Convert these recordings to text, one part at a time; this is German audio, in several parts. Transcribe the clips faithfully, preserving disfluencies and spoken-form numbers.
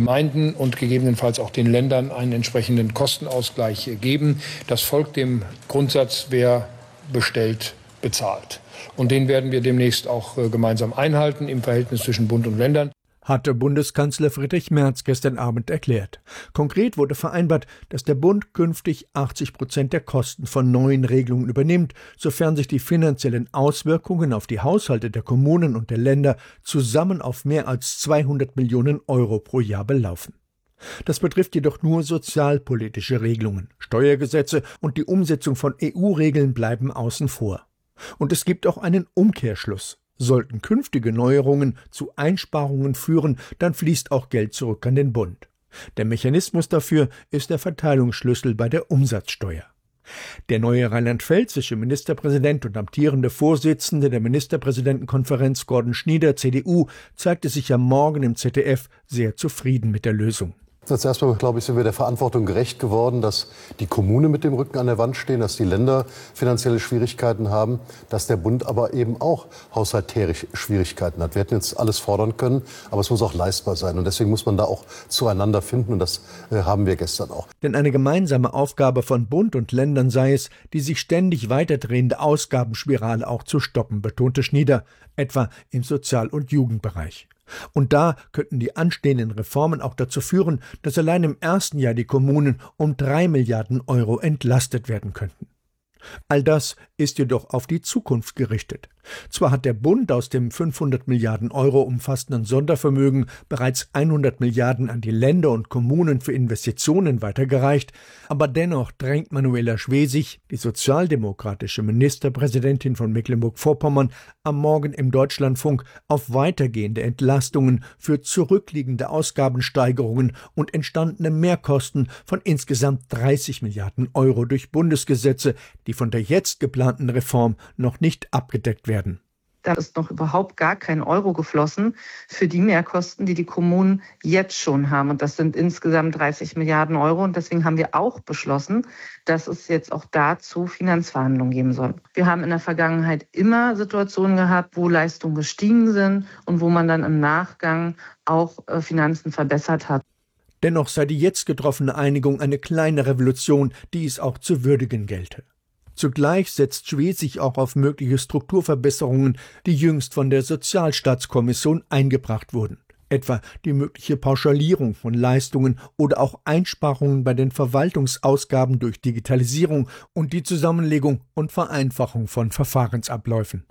Gemeinden und gegebenenfalls auch den Ländern einen entsprechenden Kostenausgleich geben. Das folgt dem Grundsatz, wer bestellt, bezahlt. Und den werden wir demnächst auch gemeinsam einhalten im Verhältnis zwischen Bund und Ländern, hatte Bundeskanzler Friedrich Merz gestern Abend erklärt. Konkret wurde vereinbart, dass der Bund künftig achtzig Prozent der Kosten von neuen Regelungen übernimmt, sofern sich die finanziellen Auswirkungen auf die Haushalte der Kommunen und der Länder zusammen auf mehr als zweihundert Millionen Euro pro Jahr belaufen. Das betrifft jedoch nur sozialpolitische Regelungen. Steuergesetze und die Umsetzung von E U-Regeln bleiben außen vor. Und es gibt auch einen Umkehrschluss. Sollten künftige Neuerungen zu Einsparungen führen, dann fließt auch Geld zurück an den Bund. Der Mechanismus dafür ist der Verteilungsschlüssel bei der Umsatzsteuer. Der neue rheinland-pfälzische Ministerpräsident und amtierende Vorsitzende der Ministerpräsidentenkonferenz Gordon Schnieder, C D U, zeigte sich am Morgen im Z D F sehr zufrieden mit der Lösung. Als erstes, glaube ich, sind wir der Verantwortung gerecht geworden, dass die Kommunen mit dem Rücken an der Wand stehen, dass die Länder finanzielle Schwierigkeiten haben, dass der Bund aber eben auch haushalterisch Schwierigkeiten hat. Wir hätten jetzt alles fordern können, aber es muss auch leistbar sein. Und deswegen muss man da auch zueinander finden. Und das äh, haben wir gestern auch. Denn eine gemeinsame Aufgabe von Bund und Ländern sei es, die sich ständig weiterdrehende Ausgabenspirale auch zu stoppen, betonte Schnieder, etwa im Sozial- und Jugendbereich. Und da könnten die anstehenden Reformen auch dazu führen, dass allein im ersten Jahr die Kommunen um drei Milliarden Euro entlastet werden könnten. All das ist jedoch auf die Zukunft gerichtet. Zwar hat der Bund aus dem fünfhundert Milliarden Euro umfassenden Sondervermögen bereits hundert Milliarden an die Länder und Kommunen für Investitionen weitergereicht, aber dennoch drängt Manuela Schwesig, die sozialdemokratische Ministerpräsidentin von Mecklenburg-Vorpommern, am Morgen im Deutschlandfunk auf weitergehende Entlastungen für zurückliegende Ausgabensteigerungen und entstandene Mehrkosten von insgesamt dreißig Milliarden Euro durch Bundesgesetze, die von der jetzt geplanten Reform noch nicht abgedeckt werden. Da ist noch überhaupt gar kein Euro geflossen für die Mehrkosten, die die Kommunen jetzt schon haben. Und das sind insgesamt dreißig Milliarden Euro. Und deswegen haben wir auch beschlossen, dass es jetzt auch dazu Finanzverhandlungen geben soll. Wir haben in der Vergangenheit immer Situationen gehabt, wo Leistungen gestiegen sind und wo man dann im Nachgang auch Finanzen verbessert hat. Dennoch sei die jetzt getroffene Einigung eine kleine Revolution, die es auch zu würdigen gelte. Zugleich setzt Schwesig auch auf mögliche Strukturverbesserungen, die jüngst von der Sozialstaatskommission eingebracht wurden. Etwa die mögliche Pauschalierung von Leistungen oder auch Einsparungen bei den Verwaltungsausgaben durch Digitalisierung und die Zusammenlegung und Vereinfachung von Verfahrensabläufen.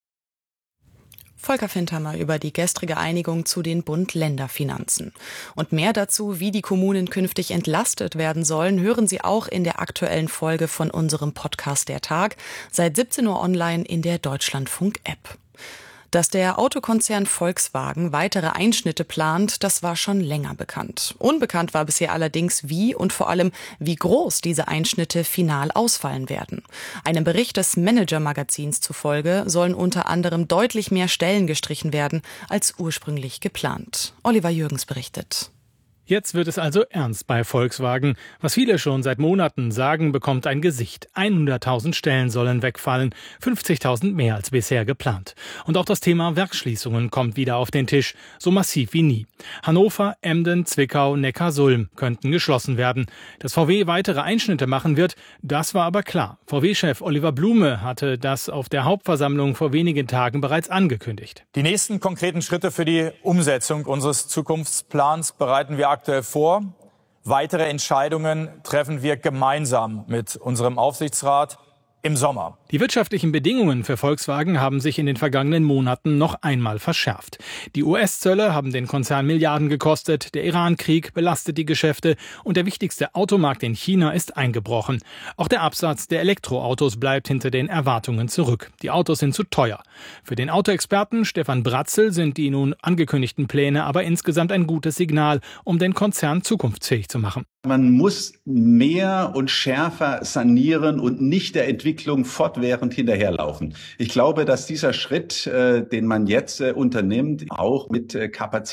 Volker Findhammer über die gestrige Einigung zu den Bund-Länder-Finanzen. Und mehr dazu, wie die Kommunen künftig entlastet werden sollen, hören Sie auch in der aktuellen Folge von unserem Podcast Der Tag, seit siebzehn Uhr online in der Deutschlandfunk-App. Dass der Autokonzern Volkswagen weitere Einschnitte plant, das war schon länger bekannt. Unbekannt war bisher allerdings, wie und vor allem, wie groß diese Einschnitte final ausfallen werden. Einem Bericht des Manager-Magazins zufolge sollen unter anderem deutlich mehr Stellen gestrichen werden, als ursprünglich geplant. Oliver Jürgens berichtet. Jetzt wird es also ernst bei Volkswagen. Was viele schon seit Monaten sagen, bekommt ein Gesicht. hunderttausend Stellen sollen wegfallen, fünfzigtausend mehr als bisher geplant. Und auch das Thema Werksschließungen kommt wieder auf den Tisch, so massiv wie nie. Hannover, Emden, Zwickau, Neckarsulm könnten geschlossen werden. Dass V W weitere Einschnitte machen wird, das war aber klar. V W-Chef Oliver Blume hatte das auf der Hauptversammlung vor wenigen Tagen bereits angekündigt. Die nächsten konkreten Schritte für die Umsetzung unseres Zukunftsplans bereiten wir aktuell vor. Weitere Entscheidungen treffen wir gemeinsam mit unserem Aufsichtsrat im Sommer. Die wirtschaftlichen Bedingungen für Volkswagen haben sich in den vergangenen Monaten noch einmal verschärft. Die U S-Zölle haben den Konzern Milliarden gekostet, der Iran-Krieg belastet die Geschäfte und der wichtigste Automarkt in China ist eingebrochen. Auch der Absatz der Elektroautos bleibt hinter den Erwartungen zurück. Die Autos sind zu teuer. Für den Autoexperten Stefan Bratzel sind die nun angekündigten Pläne aber insgesamt ein gutes Signal, um den Konzern zukunftsfähig zu machen. Man muss mehr und schärfer sanieren und nicht der Entwicklung fortwährend fortwährend hinterherlaufen. Ich glaube, dass dieser Schritt, äh, den man jetzt äh, unternimmt, auch mit äh,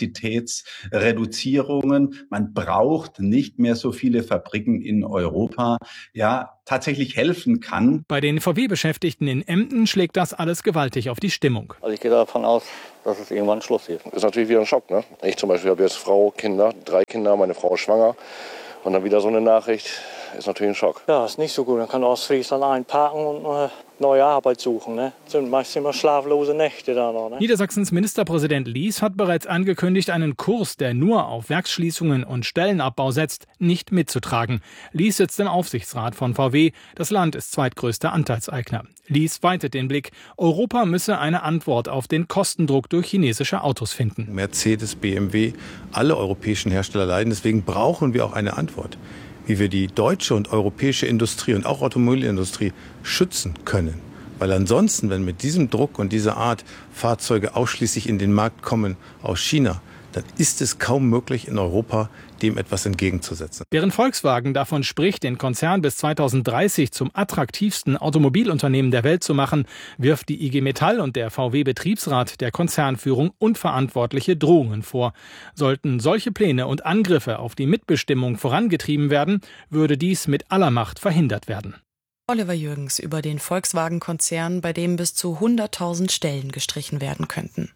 Kapazitätsreduzierungen, man braucht nicht mehr so viele Fabriken in Europa, ja, tatsächlich helfen kann. Bei den V W-Beschäftigten in Emden schlägt das alles gewaltig auf die Stimmung. Also ich gehe davon aus, dass es irgendwann Schluss ist. Ist natürlich wieder ein Schock, ne? Ich zum Beispiel habe jetzt Frau, Kinder, drei Kinder, meine Frau ist schwanger. Und dann wieder so eine Nachricht, ist natürlich ein Schock. Ja, ist nicht so gut. Man kann Ostfriesland einparken und äh, neue Arbeit suchen. Ne? Das sind meist immer schlaflose Nächte da noch. Ne? Niedersachsens Ministerpräsident Lies hat bereits angekündigt, einen Kurs, der nur auf Werksschließungen und Stellenabbau setzt, nicht mitzutragen. Lies sitzt im Aufsichtsrat von V W. Das Land ist zweitgrößter Anteilseigner. Lies weitet den Blick. Europa müsse eine Antwort auf den Kostendruck durch chinesische Autos finden. Mercedes, B M W, alle europäischen Hersteller leiden. Deswegen brauchen wir auch eine Antwort, wie wir die deutsche und europäische Industrie und auch Automobilindustrie schützen können. Weil ansonsten, wenn mit diesem Druck und dieser Art Fahrzeuge ausschließlich in den Markt kommen aus China, dann ist es kaum möglich, in Europa dem etwas entgegenzusetzen. Während Volkswagen davon spricht, den Konzern bis zweitausenddreißig zum attraktivsten Automobilunternehmen der Welt zu machen, wirft die I G Metall und der V W-Betriebsrat der Konzernführung unverantwortliche Drohungen vor. Sollten solche Pläne und Angriffe auf die Mitbestimmung vorangetrieben werden, würde dies mit aller Macht verhindert werden. Oliver Jürgens über den Volkswagen-Konzern, bei dem bis zu hunderttausend Stellen gestrichen werden könnten.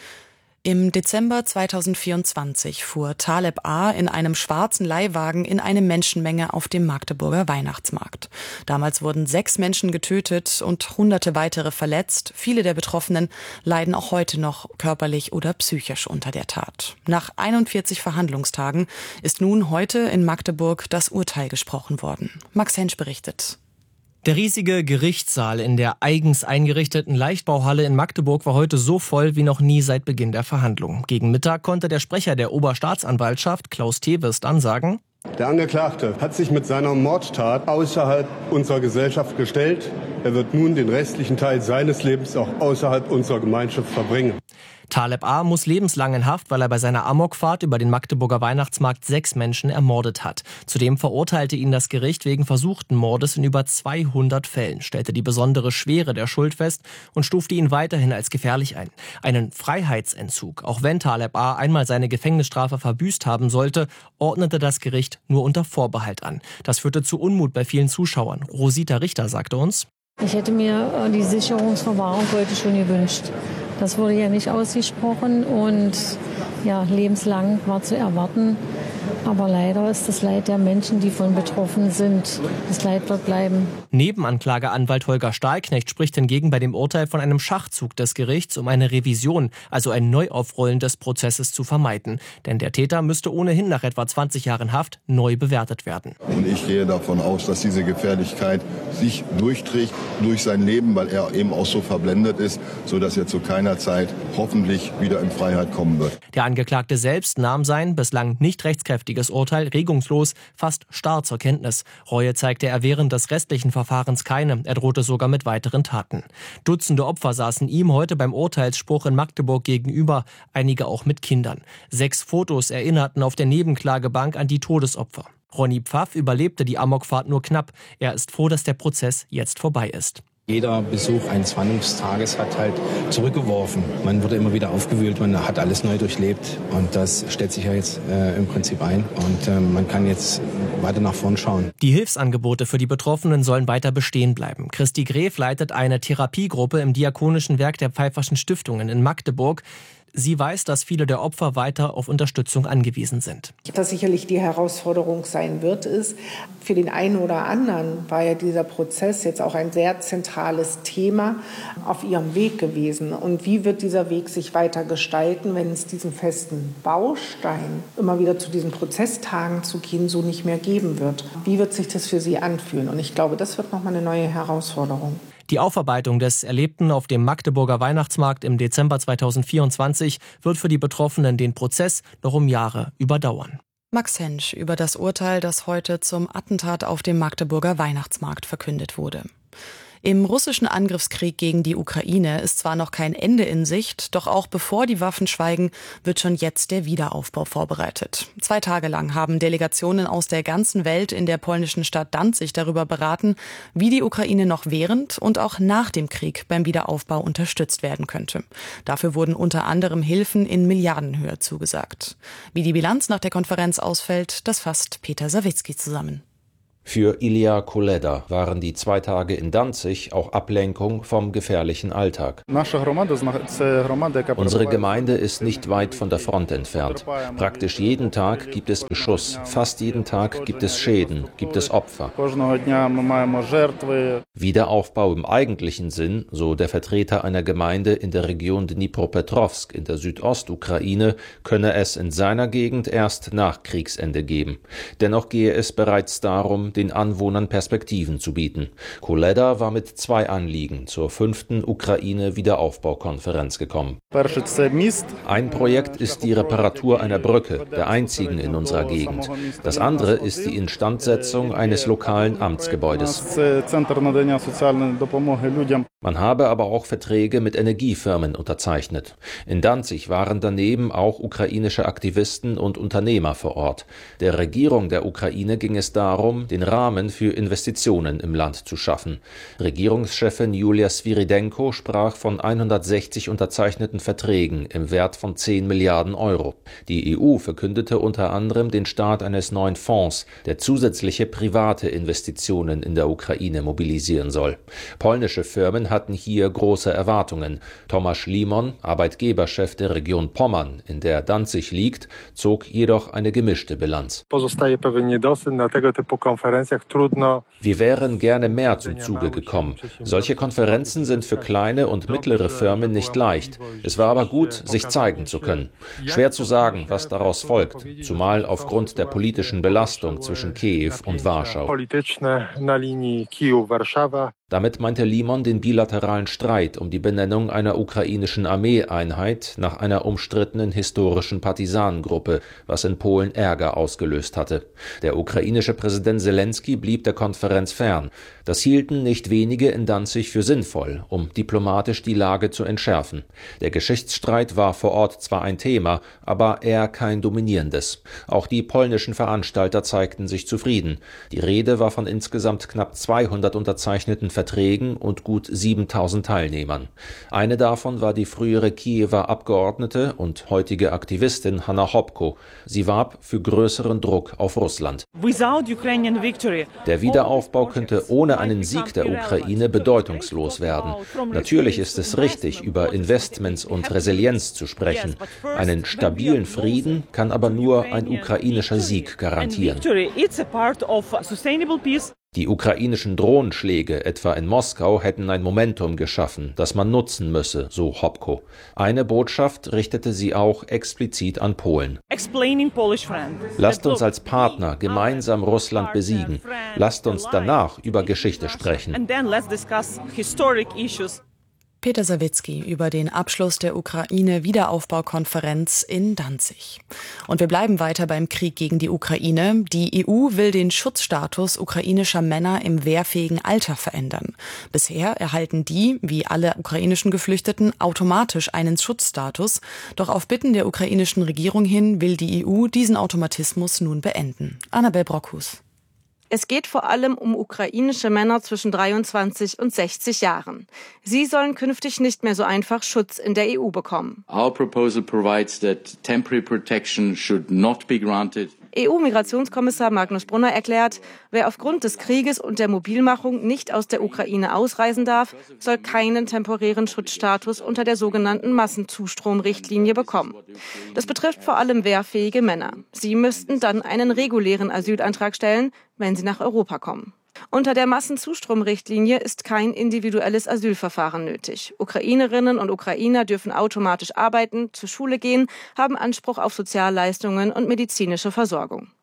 Im Dezember zweitausendvierundzwanzig fuhr Taleb A. in einem schwarzen Leihwagen in eine Menschenmenge auf dem Magdeburger Weihnachtsmarkt. Damals wurden sechs Menschen getötet und hunderte weitere verletzt. Viele der Betroffenen leiden auch heute noch körperlich oder psychisch unter der Tat. Nach einundvierzig Verhandlungstagen ist nun heute in Magdeburg das Urteil gesprochen worden. Max Hensch berichtet. Der riesige Gerichtssaal in der eigens eingerichteten Leichtbauhalle in Magdeburg war heute so voll wie noch nie seit Beginn der Verhandlungen. Gegen Mittag konnte der Sprecher der Oberstaatsanwaltschaft, Klaus Tewes, dann sagen: Der Angeklagte hat sich mit seiner Mordtat außerhalb unserer Gesellschaft gestellt. Er wird nun den restlichen Teil seines Lebens auch außerhalb unserer Gemeinschaft verbringen. Taleb A. muss lebenslang in Haft, weil er bei seiner Amokfahrt über den Magdeburger Weihnachtsmarkt sechs Menschen ermordet hat. Zudem verurteilte ihn das Gericht wegen versuchten Mordes in über zweihundert Fällen, stellte die besondere Schwere der Schuld fest und stufte ihn weiterhin als gefährlich ein. Einen Freiheitsentzug, auch wenn Taleb A. einmal seine Gefängnisstrafe verbüßt haben sollte, ordnete das Gericht nur unter Vorbehalt an. Das führte zu Unmut bei vielen Zuschauern. Rosita Richter sagte uns: Ich hätte mir die Sicherungsverwahrung heute schon gewünscht. Das wurde ja nicht ausgesprochen und ja, lebenslang war zu erwarten. Aber leider ist das Leid der Menschen, die von betroffen sind. Das Leid wird bleiben. Nebenanklageanwalt Holger Stahlknecht spricht hingegen bei dem Urteil von einem Schachzug des Gerichts, um eine Revision, also ein Neuaufrollen des Prozesses zu vermeiden. Denn der Täter müsste ohnehin nach etwa zwanzig Jahren Haft neu bewertet werden. Und ich gehe davon aus, dass diese Gefährlichkeit sich durchträgt durch sein Leben, weil er eben auch so verblendet ist, sodass er zu keiner Zeit hoffentlich wieder in Freiheit kommen wird. Der Angeklagte selbst nahm sein bislang nicht rechtskräftiges Urteil regungslos, fast starr zur Kenntnis. Reue zeigte er während des restlichen Verfahrens keine. Er drohte sogar mit weiteren Taten. Dutzende Opfer saßen ihm heute beim Urteilsspruch in Magdeburg gegenüber, einige auch mit Kindern. Sechs Fotos erinnerten auf der Nebenklagebank an die Todesopfer. Ronny Pfaff überlebte die Amokfahrt nur knapp. Er ist froh, dass der Prozess jetzt vorbei ist. Jeder Besuch eines Verhandlungstages hat halt zurückgeworfen. Man wurde immer wieder aufgewühlt, man hat alles neu durchlebt. Und das stellt sich ja jetzt äh, im Prinzip ein. Und äh, man kann jetzt weiter nach vorn schauen. Die Hilfsangebote für die Betroffenen sollen weiter bestehen bleiben. Christi Gref leitet eine Therapiegruppe im Diakonischen Werk der Pfeifferschen Stiftungen in Magdeburg. Sie weiß, dass viele der Opfer weiter auf Unterstützung angewiesen sind. Was sicherlich die Herausforderung sein wird, ist, für den einen oder anderen war ja dieser Prozess jetzt auch ein sehr zentrales Thema auf ihrem Weg gewesen. Und wie wird dieser Weg sich weiter gestalten, wenn es diesen festen Baustein, immer wieder zu diesen Prozesstagen zu gehen, so nicht mehr geben wird? Wie wird sich das für sie anfühlen? Und ich glaube, das wird nochmal eine neue Herausforderung. Die Aufarbeitung des Erlebten auf dem Magdeburger Weihnachtsmarkt im Dezember zweitausendvierundzwanzig wird für die Betroffenen den Prozess noch um Jahre überdauern. Max Hensch über das Urteil, das heute zum Attentat auf dem Magdeburger Weihnachtsmarkt verkündet wurde. Im russischen Angriffskrieg gegen die Ukraine ist zwar noch kein Ende in Sicht, doch auch bevor die Waffen schweigen, wird schon jetzt der Wiederaufbau vorbereitet. Zwei Tage lang haben Delegationen aus der ganzen Welt in der polnischen Stadt Danzig darüber beraten, wie die Ukraine noch während und auch nach dem Krieg beim Wiederaufbau unterstützt werden könnte. Dafür wurden unter anderem Hilfen in Milliardenhöhe zugesagt. Wie die Bilanz nach der Konferenz ausfällt, das fasst Peter Sawicki zusammen. Für Ilya Kuleda waren die zwei Tage in Danzig auch Ablenkung vom gefährlichen Alltag. Unsere Gemeinde ist nicht weit von der Front entfernt. Praktisch jeden Tag gibt es Beschuss, fast jeden Tag gibt es Schäden, gibt es Opfer. Wiederaufbau im eigentlichen Sinn, so der Vertreter einer Gemeinde in der Region Dnipropetrovsk in der Südostukraine, könne es in seiner Gegend erst nach Kriegsende geben. Dennoch gehe es bereits darum, den Anwohnern Perspektiven zu bieten. Kuleda war mit zwei Anliegen zur fünften Ukraine-Wiederaufbaukonferenz gekommen. Ein Projekt ist die Reparatur einer Brücke, der einzigen in unserer Gegend. Das andere ist die Instandsetzung eines lokalen Amtsgebäudes. Man habe aber auch Verträge mit Energiefirmen unterzeichnet. In Danzig waren daneben auch ukrainische Aktivisten und Unternehmer vor Ort. Der Regierung der Ukraine ging es darum, den Rahmen für Investitionen im Land zu schaffen. Regierungschefin Julia Sviridenko sprach von hundertsechzig unterzeichneten Verträgen im Wert von zehn Milliarden Euro. Die E U verkündete unter anderem den Start eines neuen Fonds, der zusätzliche private Investitionen in der Ukraine mobilisieren soll. Polnische Firmen hatten hier große Erwartungen. Tomasz Limon, Arbeitgeberchef der Region Pommern, in der Danzig liegt, zog jedoch eine gemischte Bilanz. Wir wären gerne mehr zum Zuge gekommen. Solche Konferenzen sind für kleine und mittlere Firmen nicht leicht. Es war aber gut, sich zeigen zu können. Schwer zu sagen, was daraus folgt, zumal aufgrund der politischen Belastung zwischen Kiew und Warschau. Damit meinte Limon den bilateralen Streit um die Benennung einer ukrainischen Armeeeinheit nach einer umstrittenen historischen Partisanengruppe, was in Polen Ärger ausgelöst hatte. Der ukrainische Präsident Selenskyj blieb der Konferenz fern. Das hielten nicht wenige in Danzig für sinnvoll, um diplomatisch die Lage zu entschärfen. Der Geschichtsstreit war vor Ort zwar ein Thema, aber eher kein dominierendes. Auch die polnischen Veranstalter zeigten sich zufrieden. Die Rede war von insgesamt knapp zweihundert unterzeichneten Verträgen und gut siebentausend Teilnehmern. Eine davon war die frühere Kiewer Abgeordnete und heutige Aktivistin Hanna Hopko. Sie warb für größeren Druck auf Russland. Der Wiederaufbau könnte ohne einen Sieg der Ukraine bedeutungslos werden. Natürlich ist es richtig, über Investments und Resilienz zu sprechen. Einen stabilen Frieden kann aber nur ein ukrainischer Sieg garantieren. Die ukrainischen Drohnenschläge, etwa in Moskau, hätten ein Momentum geschaffen, das man nutzen müsse, so Hopko. Eine Botschaft richtete sie auch explizit an Polen. Lasst uns als Partner gemeinsam Russland besiegen. Lasst uns danach über Geschichte sprechen. Peter Sawicki über den Abschluss der Ukraine-Wiederaufbaukonferenz in Danzig. Und wir bleiben weiter beim Krieg gegen die Ukraine. Die E U will den Schutzstatus ukrainischer Männer im wehrfähigen Alter verändern. Bisher erhalten die, wie alle ukrainischen Geflüchteten, automatisch einen Schutzstatus. Doch auf Bitten der ukrainischen Regierung hin will die E U diesen Automatismus nun beenden. Annabel Brockhus. Es geht vor allem um ukrainische Männer zwischen dreiundzwanzig und sechzig Jahren. Sie sollen künftig nicht mehr so einfach Schutz in der E U bekommen. Our proposal provides that temporary protection should not be granted. E U-Migrationskommissar Magnus Brunner erklärt, wer aufgrund des Krieges und der Mobilmachung nicht aus der Ukraine ausreisen darf, soll keinen temporären Schutzstatus unter der sogenannten Massenzustromrichtlinie bekommen. Das betrifft vor allem wehrfähige Männer. Sie müssten dann einen regulären Asylantrag stellen, wenn sie nach Europa kommen. Unter der Massenzustromrichtlinie ist kein individuelles Asylverfahren nötig. Ukrainerinnen und Ukrainer dürfen automatisch arbeiten, zur Schule gehen, haben Anspruch auf Sozialleistungen und medizinische Versorgung.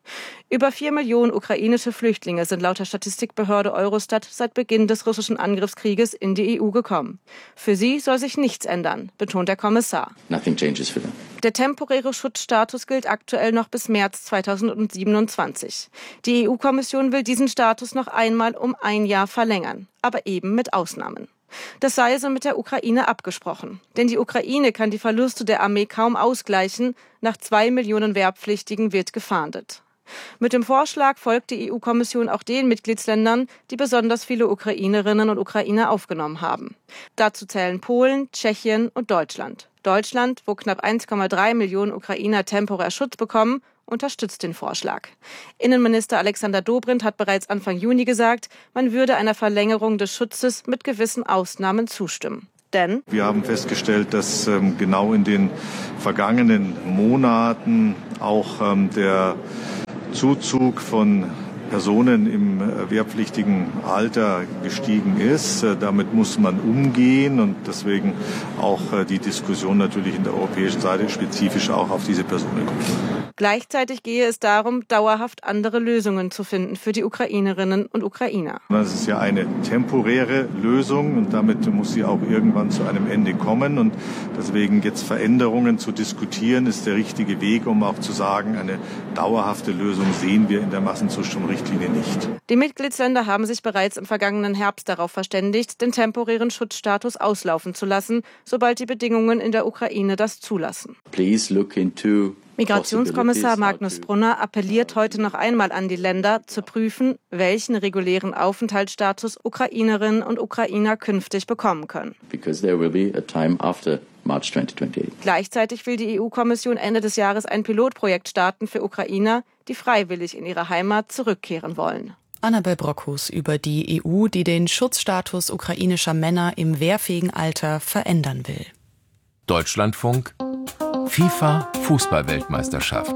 Über vier Millionen ukrainische Flüchtlinge sind laut der Statistikbehörde Eurostat seit Beginn des russischen Angriffskrieges in die E U gekommen. Für sie soll sich nichts ändern, betont der Kommissar. Nothing changes for them. Der temporäre Schutzstatus gilt aktuell noch bis März zweitausendsiebenundzwanzig. Die E U-Kommission will diesen Status noch einmal um ein Jahr verlängern, aber eben mit Ausnahmen. Das sei so mit der Ukraine abgesprochen. Denn die Ukraine kann die Verluste der Armee kaum ausgleichen. Nach zwei Millionen Wehrpflichtigen wird gefahndet. Mit dem Vorschlag folgt die E U-Kommission auch den Mitgliedsländern, die besonders viele Ukrainerinnen und Ukrainer aufgenommen haben. Dazu zählen Polen, Tschechien und Deutschland. Deutschland, wo knapp eins Komma drei Millionen Ukrainer temporär Schutz bekommen, unterstützt den Vorschlag. Innenminister Alexander Dobrindt hat bereits Anfang Juni gesagt, man würde einer Verlängerung des Schutzes mit gewissen Ausnahmen zustimmen. Denn wir haben festgestellt, dass ähm, genau in den vergangenen Monaten auch ähm, der Zuzug von Personen im äh, wehrpflichtigen Alter gestiegen ist. Äh, damit muss man umgehen und deswegen auch äh, die Diskussion natürlich in der europäischen Seite spezifisch auch auf diese Personen kommt. Gleichzeitig gehe es darum, dauerhaft andere Lösungen zu finden für die Ukrainerinnen und Ukrainer. Das ist ja eine temporäre Lösung und damit muss sie auch irgendwann zu einem Ende kommen. Und deswegen jetzt Veränderungen zu diskutieren, ist der richtige Weg, um auch zu sagen, eine dauerhafte Lösung sehen wir in der Massenzustrom-Richtlinie nicht. Die Mitgliedsländer haben sich bereits im vergangenen Herbst darauf verständigt, den temporären Schutzstatus auslaufen zu lassen, sobald die Bedingungen in der Ukraine das zulassen. Please look into Migrationskommissar Magnus Brunner appelliert heute noch einmal an die Länder, zu prüfen, welchen regulären Aufenthaltsstatus Ukrainerinnen und Ukrainer künftig bekommen können. Because there will be a time after March twenty twenty-eight. Gleichzeitig will die E U-Kommission Ende des Jahres ein Pilotprojekt starten für Ukrainer, die freiwillig in ihre Heimat zurückkehren wollen. Annabel Brockhus über die E U, die den Schutzstatus ukrainischer Männer im wehrfähigen Alter verändern will. Deutschlandfunk FIFA Fußball-Weltmeisterschaft.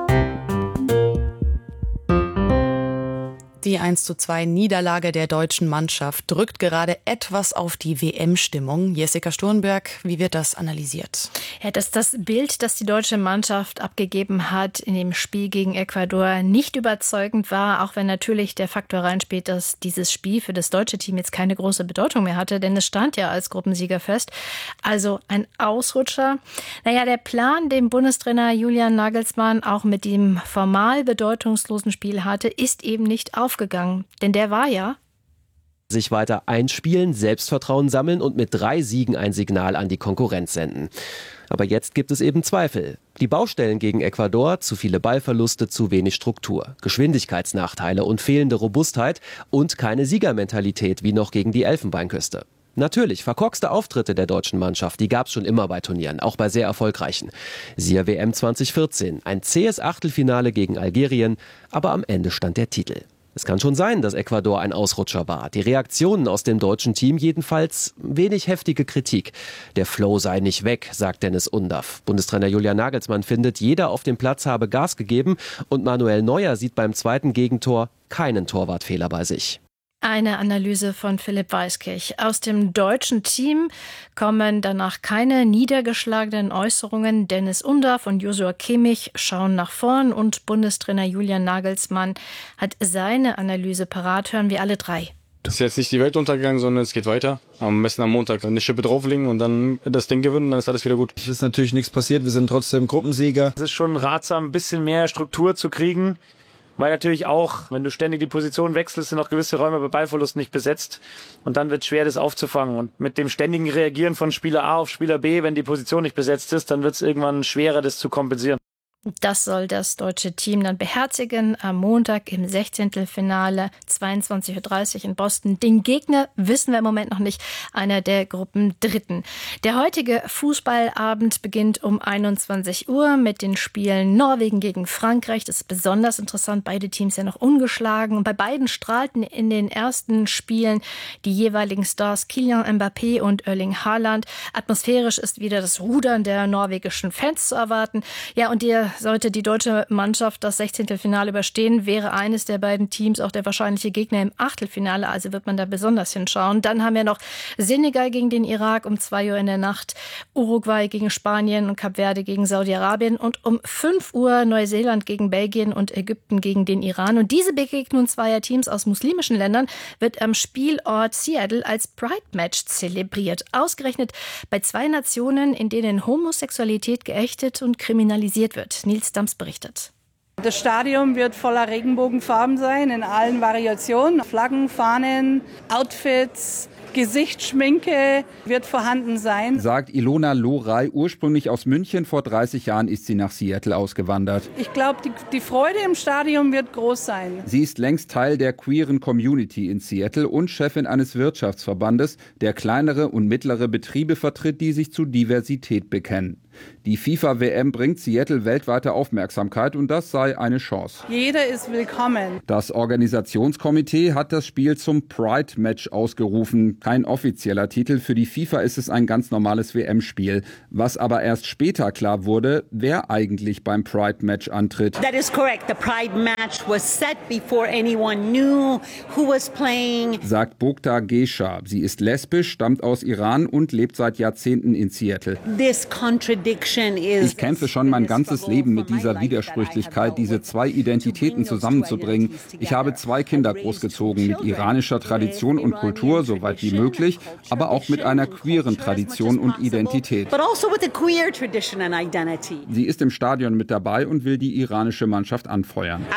Die eins zu zwei Niederlage der deutschen Mannschaft drückt gerade etwas auf die W M-Stimmung. Jessica Sturmberg, wie wird das analysiert? Ja, dass das Bild, das die deutsche Mannschaft abgegeben hat in dem Spiel gegen Ecuador, nicht überzeugend war, auch wenn natürlich der Faktor reinspielt, dass dieses Spiel für das deutsche Team jetzt keine große Bedeutung mehr hatte, denn es stand ja als Gruppensieger fest. Also ein Ausrutscher. Naja, der Plan, den Bundestrainer Julian Nagelsmann auch mit dem formal bedeutungslosen Spiel hatte, ist eben nicht aufgegangen. Gegangen. Denn der war ja sich weiter einspielen, Selbstvertrauen sammeln und mit drei Siegen ein Signal an die Konkurrenz senden. Aber jetzt gibt es eben Zweifel. Die Baustellen gegen Ecuador, zu viele Ballverluste, zu wenig Struktur, Geschwindigkeitsnachteile und fehlende Robustheit und keine Siegermentalität wie noch gegen die Elfenbeinküste. Natürlich, verkorkste Auftritte der deutschen Mannschaft, die gab es schon immer bei Turnieren, auch bei sehr erfolgreichen. Siehe W M zwanzig vierzehn, ein zähes Achtelfinale gegen Algerien, aber am Ende stand der Titel. Es kann schon sein, dass Ecuador ein Ausrutscher war. Die Reaktionen aus dem deutschen Team jedenfalls wenig heftige Kritik. Der Flow sei nicht weg, sagt Dennis Undaff. Bundestrainer Julian Nagelsmann findet, jeder auf dem Platz habe Gas gegeben und Manuel Neuer sieht beim zweiten Gegentor keinen Torwartfehler bei sich. Eine Analyse von Philipp Weiskirch. Aus dem deutschen Team kommen danach keine niedergeschlagenen Äußerungen. Dennis Undaff und Joshua Kimmich schauen nach vorn und Bundestrainer Julian Nagelsmann hat seine Analyse parat. Hören wir alle drei. Es ist jetzt nicht die Welt untergegangen, sondern es geht weiter. Am besten am Montag eine Schippe drauflegen und dann das Ding gewinnen, dann ist alles wieder gut. Es ist natürlich nichts passiert, wir sind trotzdem Gruppensieger. Es ist schon ratsam, ein bisschen mehr Struktur zu kriegen. Weil natürlich auch, wenn du ständig die Position wechselst, sind auch gewisse Räume bei Ballverlust nicht besetzt. Und dann wird es schwer, das aufzufangen. Und mit dem ständigen Reagieren von Spieler A auf Spieler B, wenn die Position nicht besetzt ist, dann wird es irgendwann schwerer, das zu kompensieren. Das soll das deutsche Team dann beherzigen am Montag im Sechzehntelfinale, zweiundzwanzig Uhr dreißig in Boston. Den Gegner wissen wir im Moment noch nicht, einer der Gruppendritten. Der heutige Fußballabend beginnt um einundzwanzig Uhr mit den Spielen Norwegen gegen Frankreich. Das ist besonders interessant, beide Teams ja noch ungeschlagen. Und bei beiden strahlten in den ersten Spielen die jeweiligen Stars Kylian Mbappé und Erling Haaland. Atmosphärisch ist wieder das Rudern der norwegischen Fans zu erwarten. Ja, und der sollte die deutsche Mannschaft das Sechzehntelfinale überstehen, wäre eines der beiden Teams auch der wahrscheinliche Gegner im Achtelfinale. Also wird man da besonders hinschauen. Dann haben wir noch Senegal gegen den Irak um zwei Uhr in der Nacht, Uruguay gegen Spanien und Kap Verde gegen Saudi-Arabien und um fünf Uhr Neuseeland gegen Belgien und Ägypten gegen den Iran. Und diese Begegnung zweier Teams aus muslimischen Ländern wird am Spielort Seattle als Pride-Match zelebriert. Ausgerechnet bei zwei Nationen, in denen Homosexualität geächtet und kriminalisiert wird. Nils Dams berichtet. Das Stadion wird voller Regenbogenfarben sein, in allen Variationen. Flaggen, Fahnen, Outfits, Gesichtsschminke wird vorhanden sein. Sagt Ilona Lorey, ursprünglich aus München. Vor dreißig Jahren ist sie nach Seattle ausgewandert. Ich glaube, die, die Freude im Stadion wird groß sein. Sie ist längst Teil der queeren Community in Seattle und Chefin eines Wirtschaftsverbandes, der kleinere und mittlere Betriebe vertritt, die sich zu Diversität bekennen. Die FIFA-W M bringt Seattle weltweite Aufmerksamkeit und das sei eine Chance. Jeder ist willkommen. Das Organisationskomitee hat das Spiel zum Pride-Match ausgerufen. Kein offizieller Titel. Für die FIFA ist es ein ganz normales W M-Spiel. Was aber erst später klar wurde, wer eigentlich beim Pride-Match antritt. That is correct. The Pride-Match was set before anyone knew who was playing. Sagt Bogda Gesha. Sie ist lesbisch, stammt aus Iran und lebt seit Jahrzehnten in Seattle. This contradiction Ich kämpfe schon mein ganzes Leben mit dieser Widersprüchlichkeit, diese zwei Identitäten zusammenzubringen. Ich habe zwei Kinder großgezogen mit iranischer Tradition und Kultur, soweit wie möglich, aber auch mit einer queeren Tradition und Identität. Sie ist im Stadion mit dabei und will die iranische Mannschaft anfeuern.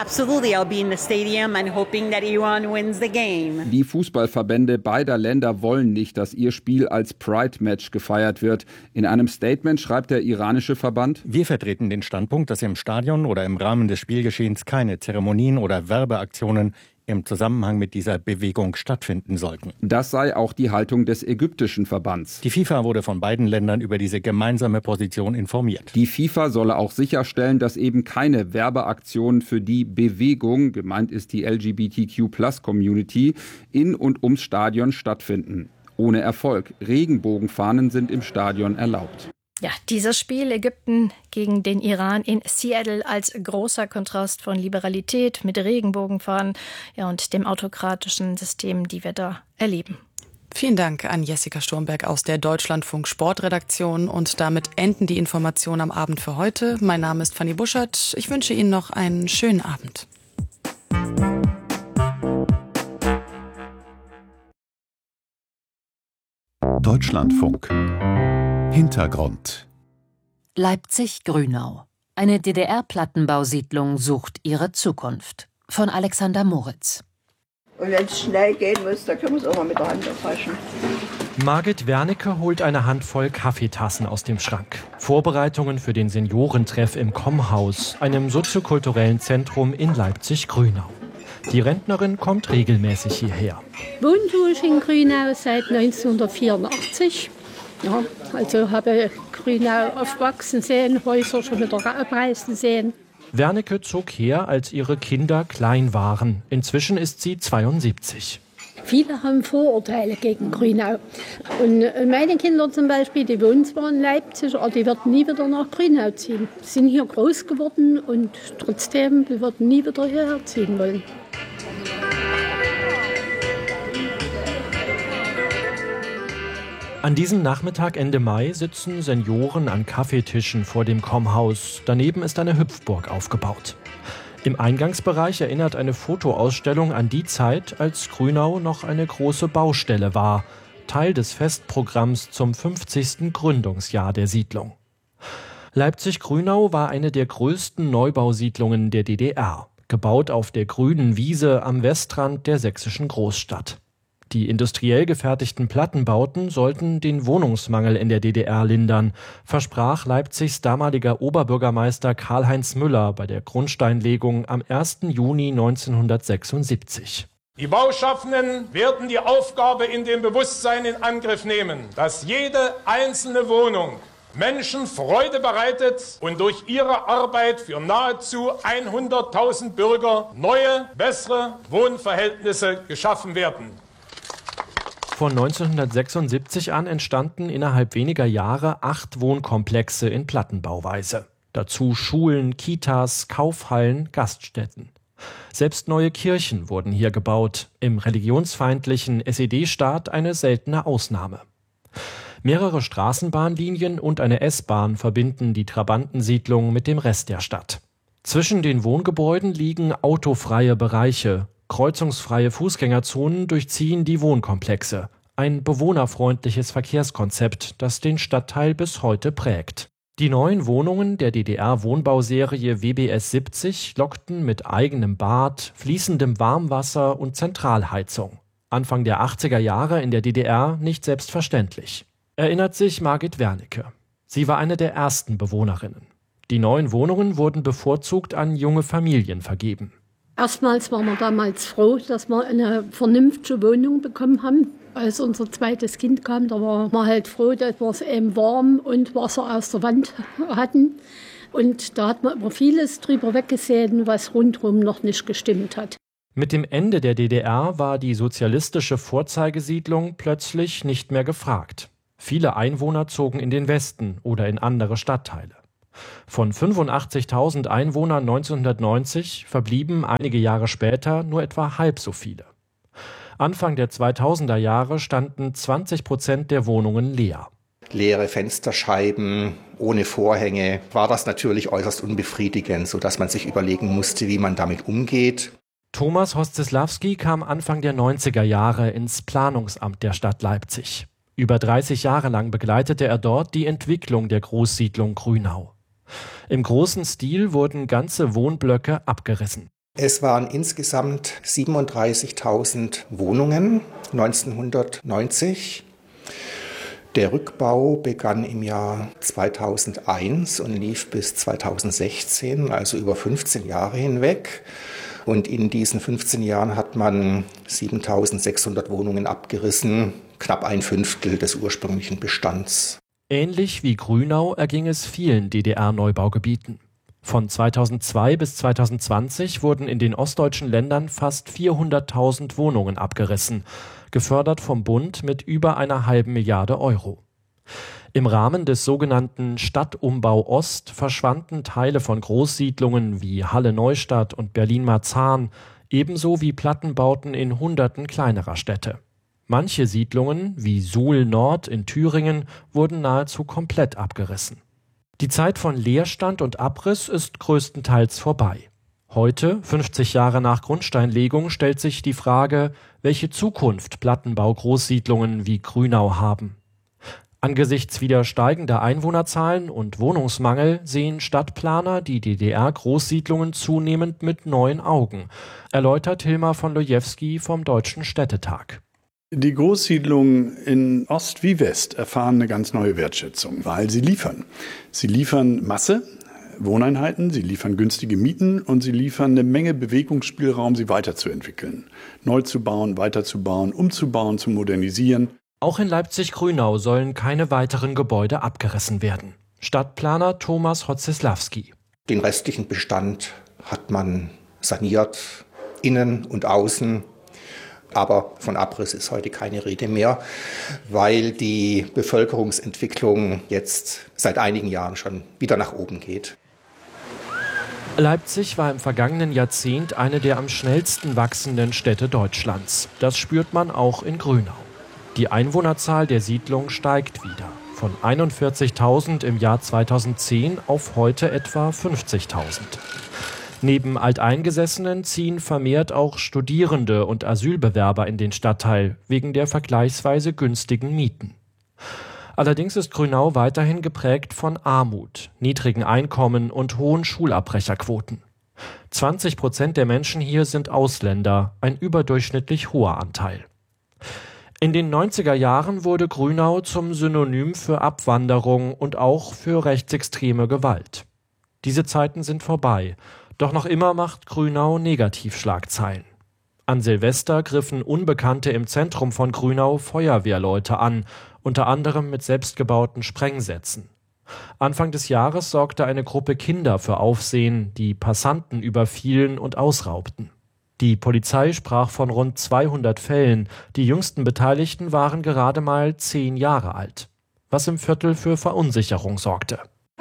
Die Fußballverbände beider Länder wollen nicht, dass ihr Spiel als Pride-Match gefeiert wird. In einem Statement schreibt der iranische Verband: Wir vertreten den Standpunkt, dass im Stadion oder im Rahmen des Spielgeschehens keine Zeremonien oder Werbeaktionen im Zusammenhang mit dieser Bewegung stattfinden sollten. Das sei auch die Haltung des ägyptischen Verbands. Die FIFA wurde von beiden Ländern über diese gemeinsame Position informiert. Die FIFA solle auch sicherstellen, dass eben keine Werbeaktionen für die Bewegung, gemeint ist die L G B T Q Plus Community, in und ums Stadion stattfinden. Ohne Erfolg. Regenbogenfahnen sind im Stadion erlaubt. Ja, dieses Spiel Ägypten gegen den Iran in Seattle als großer Kontrast von Liberalität mit Regenbogenfahnen, ja, und dem autokratischen System, die wir da erleben. Vielen Dank an Jessica Sturmberg aus der Deutschlandfunk Sportredaktion. Und damit enden die Informationen am Abend für heute. Mein Name ist Fanny Buschert. Ich wünsche Ihnen noch einen schönen Abend. Deutschlandfunk. Hintergrund. Leipzig-Grünau. Eine D D R-Plattenbausiedlung sucht ihre Zukunft. Von Alexander Moritz. Und wenn es schnell gehen muss, dann können wir es auch mal mit der Hand erfaschen. Margit Wernicke holt eine Handvoll Kaffeetassen aus dem Schrank. Vorbereitungen für den Seniorentreff im Kommhaus, einem soziokulturellen Zentrum in Leipzig-Grünau. Die Rentnerin kommt regelmäßig hierher. Wohnen tue ich in Grünau seit neunzehnhundertvierundachtzig. Ja, also habe Grünau aufwachsen sehen, Häuser schon wieder abreißen sehen. Wernicke zog her, als ihre Kinder klein waren. Inzwischen ist sie zweiundsiebzig. Viele haben Vorurteile gegen Grünau. Und meine Kinder zum Beispiel, die wohnen zwar in Leipzig, aber die werden nie wieder nach Grünau ziehen. Sie sind hier groß geworden und trotzdem, die werden nie wieder hierher ziehen wollen. An diesem Nachmittag Ende Mai sitzen Senioren an Kaffeetischen vor dem Kommhaus. Daneben ist eine Hüpfburg aufgebaut. Im Eingangsbereich erinnert eine Fotoausstellung an die Zeit, als Grünau noch eine große Baustelle war. Teil des Festprogramms zum fünfzigsten Gründungsjahr der Siedlung. Leipzig-Grünau war eine der größten Neubausiedlungen der D D R, gebaut auf der grünen Wiese am Westrand der sächsischen Großstadt. Die industriell gefertigten Plattenbauten sollten den Wohnungsmangel in der D D R lindern, versprach Leipzigs damaliger Oberbürgermeister Karl-Heinz Müller bei der Grundsteinlegung am ersten Juni neunzehnhundertsechsundsiebzig. Die Bauschaffenden werden die Aufgabe in dem Bewusstsein in Angriff nehmen, dass jede einzelne Wohnung Menschen Freude bereitet und durch ihre Arbeit für nahezu hunderttausend Bürger neue, bessere Wohnverhältnisse geschaffen werden. Von neunzehnhundertsechsundsiebzig an entstanden innerhalb weniger Jahre acht Wohnkomplexe in Plattenbauweise. Dazu Schulen, Kitas, Kaufhallen, Gaststätten. Selbst neue Kirchen wurden hier gebaut, im religionsfeindlichen S E D-Staat eine seltene Ausnahme. Mehrere Straßenbahnlinien und eine S-Bahn verbinden die Trabantensiedlung mit dem Rest der Stadt. Zwischen den Wohngebäuden liegen autofreie Bereiche. Kreuzungsfreie Fußgängerzonen durchziehen die Wohnkomplexe. Ein bewohnerfreundliches Verkehrskonzept, das den Stadtteil bis heute prägt. Die neuen Wohnungen der D D R-Wohnbauserie W B S siebzig lockten mit eigenem Bad, fließendem Warmwasser und Zentralheizung. Anfang der achtziger Jahre in der D D R nicht selbstverständlich. Erinnert sich Margit Wernicke. Sie war eine der ersten Bewohnerinnen. Die neuen Wohnungen wurden bevorzugt an junge Familien vergeben. Erstmals waren wir damals froh, dass wir eine vernünftige Wohnung bekommen haben. Als unser zweites Kind kam, da waren wir halt froh, dass wir es eben warm und Wasser aus der Wand hatten. Und da hat man über vieles drüber weggesehen, was rundherum noch nicht gestimmt hat. Mit dem Ende der D D R war die sozialistische Vorzeigesiedlung plötzlich nicht mehr gefragt. Viele Einwohner zogen in den Westen oder in andere Stadtteile. Von fünfundachtzigtausend Einwohnern neunzehnhundertneunzig verblieben einige Jahre später nur etwa halb so viele. Anfang der zweitausender Jahre standen zwanzig Prozent der Wohnungen leer. Leere Fensterscheiben, ohne Vorhänge, war das natürlich äußerst unbefriedigend, sodass man sich überlegen musste, wie man damit umgeht. Thomas Hostislawski kam Anfang der neunziger Jahre ins Planungsamt der Stadt Leipzig. Über dreißig Jahre lang begleitete er dort die Entwicklung der Großsiedlung Grünau. Im großen Stil wurden ganze Wohnblöcke abgerissen. Es waren insgesamt siebenunddreißigtausend Wohnungen neunzehnhundertneunzig. Der Rückbau begann im Jahr zweitausendeins und lief bis zweitausendsechzehn, also über fünfzehn Jahre hinweg. Und in diesen fünfzehn Jahren hat man siebentausendsechshundert Wohnungen abgerissen, knapp ein Fünftel des ursprünglichen Bestands. Ähnlich wie Grünau erging es vielen D D R-Neubaugebieten. Von zweitausendzwei bis zweitausendzwanzig wurden in den ostdeutschen Ländern fast vierhunderttausend Wohnungen abgerissen, gefördert vom Bund mit über einer halben Milliarde Euro. Im Rahmen des sogenannten Stadtumbau Ost verschwanden Teile von Großsiedlungen wie Halle-Neustadt und Berlin-Marzahn, ebenso wie Plattenbauten in Hunderten kleinerer Städte. Manche Siedlungen, wie Suhl Nord in Thüringen, wurden nahezu komplett abgerissen. Die Zeit von Leerstand und Abriss ist größtenteils vorbei. Heute, fünfzig Jahre nach Grundsteinlegung, stellt sich die Frage, welche Zukunft Plattenbau-Großsiedlungen wie Grünau haben. Angesichts wieder steigender Einwohnerzahlen und Wohnungsmangel sehen Stadtplaner die D D R-Großsiedlungen zunehmend mit neuen Augen, erläutert Hilmar von Lojewski vom Deutschen Städtetag. Die Großsiedlungen in Ost wie West erfahren eine ganz neue Wertschätzung, weil sie liefern. Sie liefern Masse, Wohneinheiten, sie liefern günstige Mieten und sie liefern eine Menge Bewegungsspielraum, sie weiterzuentwickeln, neu zu bauen, weiterzubauen, umzubauen, zu modernisieren. Auch in Leipzig-Grünau sollen keine weiteren Gebäude abgerissen werden. Stadtplaner Thomas Hostislawski. Den restlichen Bestand hat man saniert, innen und außen. Aber von Abriss ist heute keine Rede mehr, weil die Bevölkerungsentwicklung jetzt seit einigen Jahren schon wieder nach oben geht. Leipzig war im vergangenen Jahrzehnt eine der am schnellsten wachsenden Städte Deutschlands. Das spürt man auch in Grünau. Die Einwohnerzahl der Siedlung steigt wieder. Von einundvierzigtausend im Jahr zweitausendzehn auf heute etwa fünfzigtausend. Neben Alteingesessenen ziehen vermehrt auch Studierende und Asylbewerber in den Stadtteil, wegen der vergleichsweise günstigen Mieten. Allerdings ist Grünau weiterhin geprägt von Armut, niedrigen Einkommen und hohen Schulabbrecherquoten. zwanzig Prozent der Menschen hier sind Ausländer, ein überdurchschnittlich hoher Anteil. In den neunziger Jahren wurde Grünau zum Synonym für Abwanderung und auch für rechtsextreme Gewalt. Diese Zeiten sind vorbei. Doch noch immer macht Grünau Negativschlagzeilen. An Silvester griffen Unbekannte im Zentrum von Grünau Feuerwehrleute an, unter anderem mit selbstgebauten Sprengsätzen. Anfang des Jahres sorgte eine Gruppe Kinder für Aufsehen, die Passanten überfielen und ausraubten. Die Polizei sprach von rund zweihundert Fällen, die jüngsten Beteiligten waren gerade mal zehn Jahre alt, was im Viertel für Verunsicherung sorgte.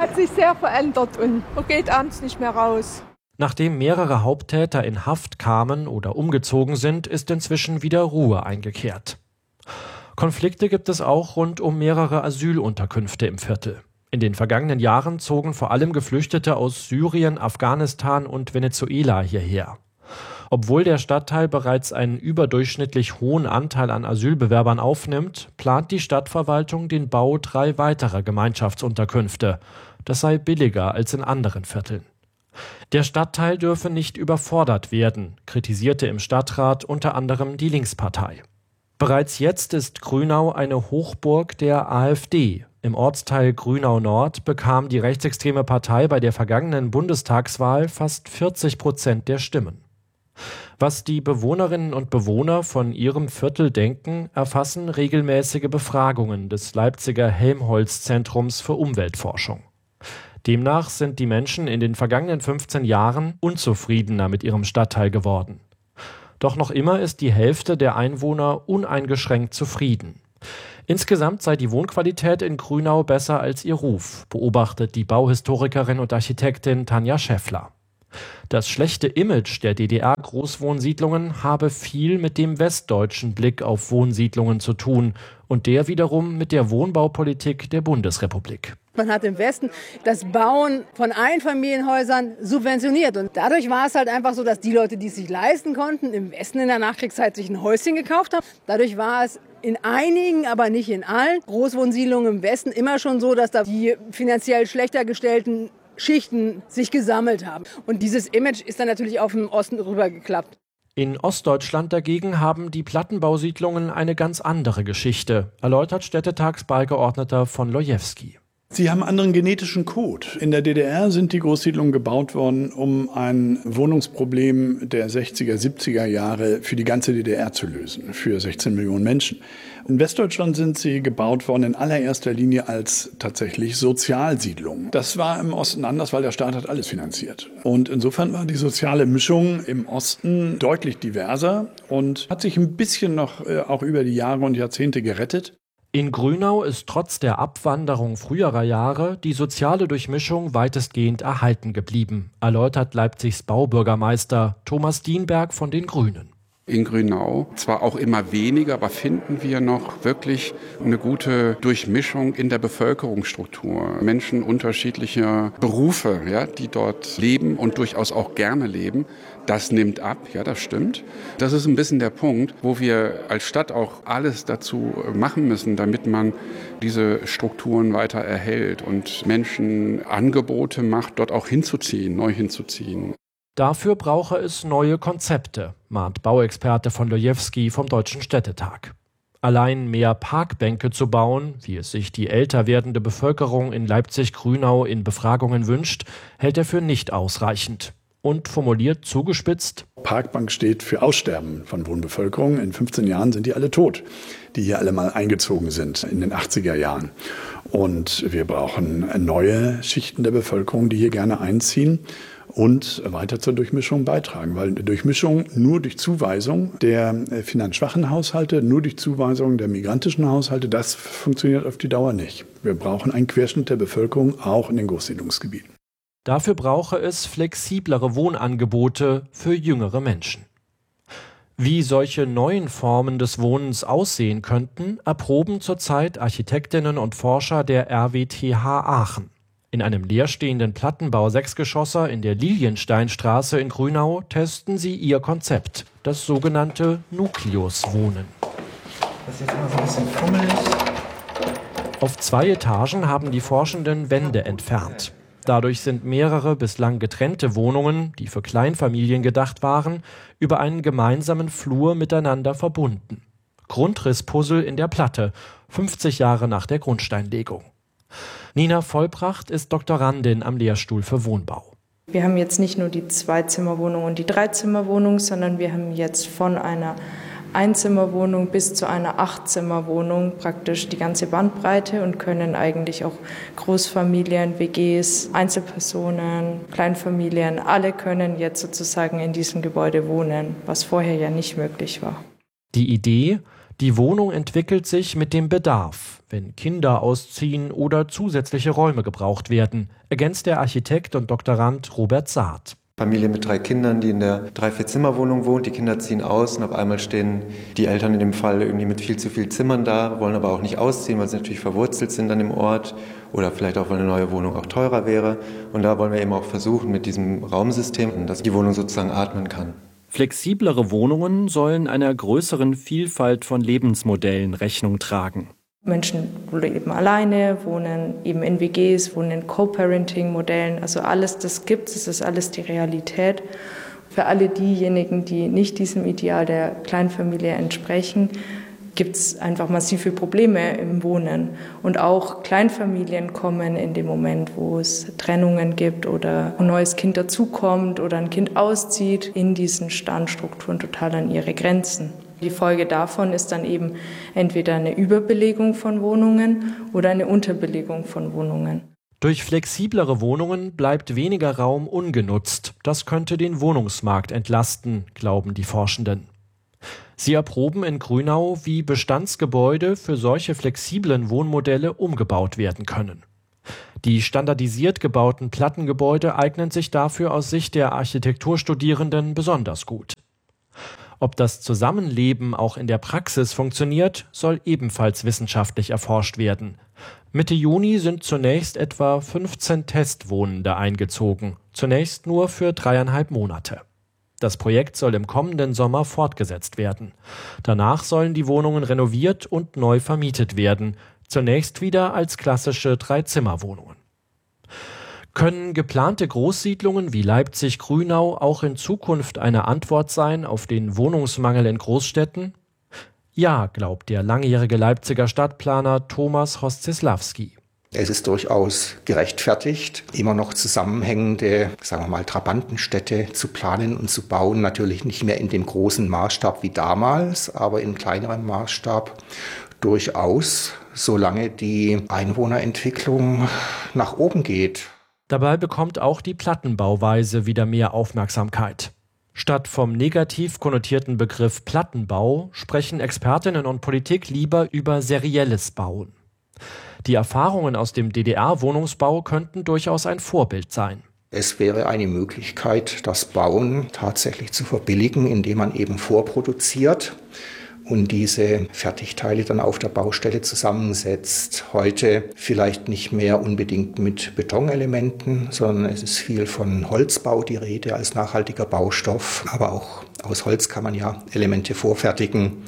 hat sich sehr verändert und man geht abends nicht mehr raus. Nachdem mehrere Haupttäter in Haft kamen oder umgezogen sind, ist inzwischen wieder Ruhe eingekehrt. Konflikte gibt es auch rund um mehrere Asylunterkünfte im Viertel. In den vergangenen Jahren zogen vor allem Geflüchtete aus Syrien, Afghanistan und Venezuela hierher. Obwohl der Stadtteil bereits einen überdurchschnittlich hohen Anteil an Asylbewerbern aufnimmt, plant die Stadtverwaltung den Bau drei weiterer Gemeinschaftsunterkünfte. Das sei billiger als in anderen Vierteln. Der Stadtteil dürfe nicht überfordert werden, kritisierte im Stadtrat unter anderem die Linkspartei. Bereits jetzt ist Grünau eine Hochburg der AfD. Im Ortsteil Grünau Nord bekam die rechtsextreme Partei bei der vergangenen Bundestagswahl fast vierzig Prozent der Stimmen. Was die Bewohnerinnen und Bewohner von ihrem Viertel denken, erfassen regelmäßige Befragungen des Leipziger Helmholtz-Zentrums für Umweltforschung. Demnach sind die Menschen in den vergangenen fünfzehn Jahren unzufriedener mit ihrem Stadtteil geworden. Doch noch immer ist die Hälfte der Einwohner uneingeschränkt zufrieden. Insgesamt sei die Wohnqualität in Grünau besser als ihr Ruf, beobachtet die Bauhistorikerin und Architektin Tanja Schäffler. Das schlechte Image der D D R-Großwohnsiedlungen habe viel mit dem westdeutschen Blick auf Wohnsiedlungen zu tun und der wiederum mit der Wohnbaupolitik der Bundesrepublik. Man hat im Westen das Bauen von Einfamilienhäusern subventioniert. Und dadurch war es halt einfach so, dass die Leute, die es sich leisten konnten, im Westen in der Nachkriegszeit sich ein Häuschen gekauft haben. Dadurch war es in einigen, aber nicht in allen Großwohnsiedlungen im Westen immer schon so, dass da die finanziell schlechter gestellten Schichten sich gesammelt haben. Und dieses Image ist dann natürlich auf den Osten rübergeklappt. In Ostdeutschland dagegen haben die Plattenbausiedlungen eine ganz andere Geschichte, erläutert Städtetagsbeigeordneter von Lojewski. Sie haben einen anderen genetischen Code. In der D D R sind die Großsiedlungen gebaut worden, um ein Wohnungsproblem der sechziger, siebziger Jahre für die ganze D D R zu lösen, für sechzehn Millionen Menschen. In Westdeutschland sind sie gebaut worden in allererster Linie als tatsächlich Sozialsiedlungen. Das war im Osten anders, weil der Staat hat alles finanziert. Und insofern war die soziale Mischung im Osten deutlich diverser und hat sich ein bisschen noch äh, auch über die Jahre und Jahrzehnte gerettet. In Grünau ist trotz der Abwanderung früherer Jahre die soziale Durchmischung weitestgehend erhalten geblieben, erläutert Leipzigs Baubürgermeister Thomas Dienberg von den Grünen. In Grünau zwar auch immer weniger, aber finden wir noch wirklich eine gute Durchmischung in der Bevölkerungsstruktur. Menschen unterschiedlicher Berufe, ja, die dort leben und durchaus auch gerne leben. Das nimmt ab, ja, das stimmt. Das ist ein bisschen der Punkt, wo wir als Stadt auch alles dazu machen müssen, damit man diese Strukturen weiter erhält und Menschen Angebote macht, dort auch hinzuziehen, neu hinzuziehen. Dafür brauche es neue Konzepte, mahnt Bauexperte von Lojewski vom Deutschen Städtetag. Allein mehr Parkbänke zu bauen, wie es sich die älter werdende Bevölkerung in Leipzig-Grünau in Befragungen wünscht, hält er für nicht ausreichend. Und formuliert zugespitzt: Parkbank steht für Aussterben von Wohnbevölkerung. In fünfzehn Jahren sind die alle tot, die hier alle mal eingezogen sind in den achtziger Jahren. Und wir brauchen neue Schichten der Bevölkerung, die hier gerne einziehen und weiter zur Durchmischung beitragen. Weil eine Durchmischung nur durch Zuweisung der finanzschwachen Haushalte, nur durch Zuweisung der migrantischen Haushalte, das funktioniert auf die Dauer nicht. Wir brauchen einen Querschnitt der Bevölkerung, auch in den Großsiedlungsgebieten. Dafür brauche es flexiblere Wohnangebote für jüngere Menschen. Wie solche neuen Formen des Wohnens aussehen könnten, erproben zurzeit Architektinnen und Forscher der R W T H Aachen. In einem leerstehenden Plattenbau-Sechsgeschosser in der Liliensteinstraße in Grünau testen sie ihr Konzept, das sogenannte Nukleus-Wohnen. Das ist jetzt immer so ein bisschen fummelig. Auf zwei Etagen haben die Forschenden Wände entfernt. Dadurch sind mehrere bislang getrennte Wohnungen, die für Kleinfamilien gedacht waren, über einen gemeinsamen Flur miteinander verbunden. Grundrisspuzzle in der Platte, fünfzig Jahre nach der Grundsteinlegung. Nina Vollbracht ist Doktorandin am Lehrstuhl für Wohnbau. Wir haben jetzt nicht nur die Zweizimmerwohnung und die Dreizimmerwohnung, sondern wir haben jetzt von einer Einzimmerwohnung bis zu einer Achtzimmerwohnung praktisch die ganze Bandbreite und können eigentlich auch Großfamilien, W Gs, Einzelpersonen, Kleinfamilien, alle können jetzt sozusagen in diesem Gebäude wohnen, was vorher ja nicht möglich war. Die Idee: Die Wohnung entwickelt sich mit dem Bedarf, wenn Kinder ausziehen oder zusätzliche Räume gebraucht werden, ergänzt der Architekt und Doktorand Robert Saad. Familie mit drei Kindern, die in der Drei-Vier-Zimmer-Wohnung wohnt. Die Kinder ziehen aus und auf einmal stehen die Eltern in dem Fall irgendwie mit viel zu vielen Zimmern da, wollen aber auch nicht ausziehen, weil sie natürlich verwurzelt sind an dem Ort oder vielleicht auch, weil eine neue Wohnung auch teurer wäre. Und da wollen wir eben auch versuchen mit diesem Raumsystem, dass die Wohnung sozusagen atmen kann. Flexiblere Wohnungen sollen einer größeren Vielfalt von Lebensmodellen Rechnung tragen. Menschen leben alleine, wohnen eben in W Gs, wohnen in Co-Parenting-Modellen. Also alles, das gibt es, das ist alles die Realität. Für alle diejenigen, die nicht diesem Ideal der Kleinfamilie entsprechen, gibt es einfach massive Probleme im Wohnen. Und auch Kleinfamilien kommen in dem Moment, wo es Trennungen gibt oder ein neues Kind dazukommt oder ein Kind auszieht, in diesen Standstrukturen total an ihre Grenzen. Die Folge davon ist dann eben entweder eine Überbelegung von Wohnungen oder eine Unterbelegung von Wohnungen. Durch flexiblere Wohnungen bleibt weniger Raum ungenutzt. Das könnte den Wohnungsmarkt entlasten, glauben die Forschenden. Sie erproben in Grünau, wie Bestandsgebäude für solche flexiblen Wohnmodelle umgebaut werden können. Die standardisiert gebauten Plattengebäude eignen sich dafür aus Sicht der Architekturstudierenden besonders gut. Ob das Zusammenleben auch in der Praxis funktioniert, soll ebenfalls wissenschaftlich erforscht werden. Mitte Juni sind zunächst etwa fünfzehn Testwohnende eingezogen, zunächst nur für dreieinhalb Monate. Das Projekt soll im kommenden Sommer fortgesetzt werden. Danach sollen die Wohnungen renoviert und neu vermietet werden, zunächst wieder als klassische Dreizimmerwohnungen. Können geplante Großsiedlungen wie Leipzig-Grünau auch in Zukunft eine Antwort sein auf den Wohnungsmangel in Großstädten? Ja, glaubt der langjährige Leipziger Stadtplaner Thomas Hoszislawski. Es ist durchaus gerechtfertigt, immer noch zusammenhängende, sagen wir mal, Trabantenstädte zu planen und zu bauen. Natürlich nicht mehr in dem großen Maßstab wie damals, aber in kleinerem Maßstab durchaus, solange die Einwohnerentwicklung nach oben geht. Dabei bekommt auch die Plattenbauweise wieder mehr Aufmerksamkeit. Statt vom negativ konnotierten Begriff Plattenbau sprechen Expertinnen und Politik lieber über serielles Bauen. Die Erfahrungen aus dem D D R-Wohnungsbau könnten durchaus ein Vorbild sein. Es wäre eine Möglichkeit, das Bauen tatsächlich zu verbilligen, indem man eben vorproduziert und diese Fertigteile dann auf der Baustelle zusammensetzt. Heute vielleicht nicht mehr unbedingt mit Betonelementen, sondern es ist viel von Holzbau die Rede als nachhaltiger Baustoff. Aber auch aus Holz kann man ja Elemente vorfertigen.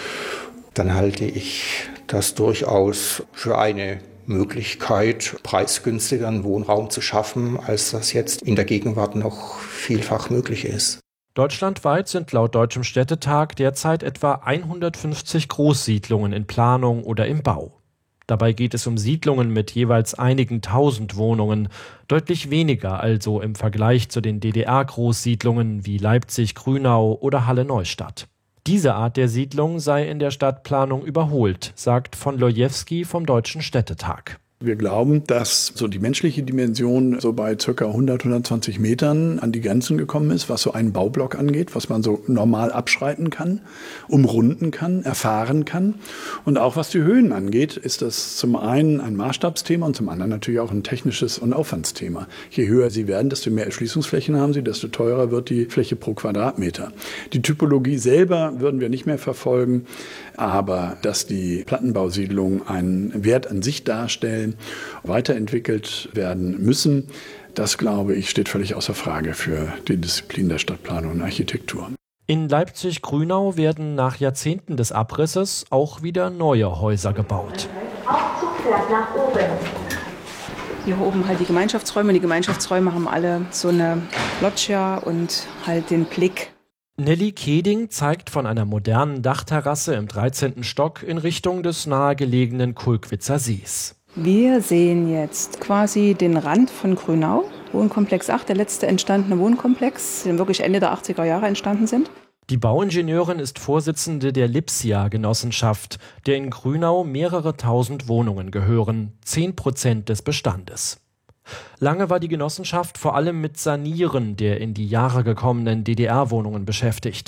Dann halte ich das durchaus für eine Möglichkeit, preisgünstigeren Wohnraum zu schaffen, als das jetzt in der Gegenwart noch vielfach möglich ist. Deutschlandweit sind laut Deutschem Städtetag derzeit etwa hundertfünfzig Großsiedlungen in Planung oder im Bau. Dabei geht es um Siedlungen mit jeweils einigen tausend Wohnungen, deutlich weniger also im Vergleich zu den D D R-Großsiedlungen wie Leipzig, Grünau oder Halle-Neustadt. Diese Art der Siedlung sei in der Stadtplanung überholt, sagt von Lojewski vom Deutschen Städtetag. Wir glauben, dass so die menschliche Dimension so bei ca. hundert, hundertzwanzig Metern an die Grenzen gekommen ist, was so einen Baublock angeht, was man so normal abschreiten kann, umrunden kann, erfahren kann. Und auch was die Höhen angeht, ist das zum einen ein Maßstabsthema und zum anderen natürlich auch ein technisches und Aufwandsthema. Je höher sie werden, desto mehr Erschließungsflächen haben sie, desto teurer wird die Fläche pro Quadratmeter. Die Typologie selber würden wir nicht mehr verfolgen, aber dass die Plattenbausiedlungen einen Wert an sich darstellen, weiterentwickelt werden müssen, das, glaube ich, steht völlig außer Frage für die Disziplin der Stadtplanung und Architektur. In Leipzig-Grünau werden nach Jahrzehnten des Abrisses auch wieder neue Häuser gebaut. Aufzug fährt nach oben. Hier oben halt die Gemeinschaftsräume. Die Gemeinschaftsräume haben alle so eine Loggia und halt den Blick. Nelly Keding zeigt von einer modernen Dachterrasse im dreizehnten Stock in Richtung des nahegelegenen Kulkwitzer Sees. Wir sehen jetzt quasi den Rand von Grünau, Wohnkomplex acht, der letzte entstandene Wohnkomplex, der wirklich Ende der achtziger Jahre entstanden sind. Die Bauingenieurin ist Vorsitzende der Lipsia-Genossenschaft, der in Grünau mehrere tausend Wohnungen gehören, zehn Prozent des Bestandes. Lange war die Genossenschaft vor allem mit Sanieren der in die Jahre gekommenen D D R-Wohnungen beschäftigt.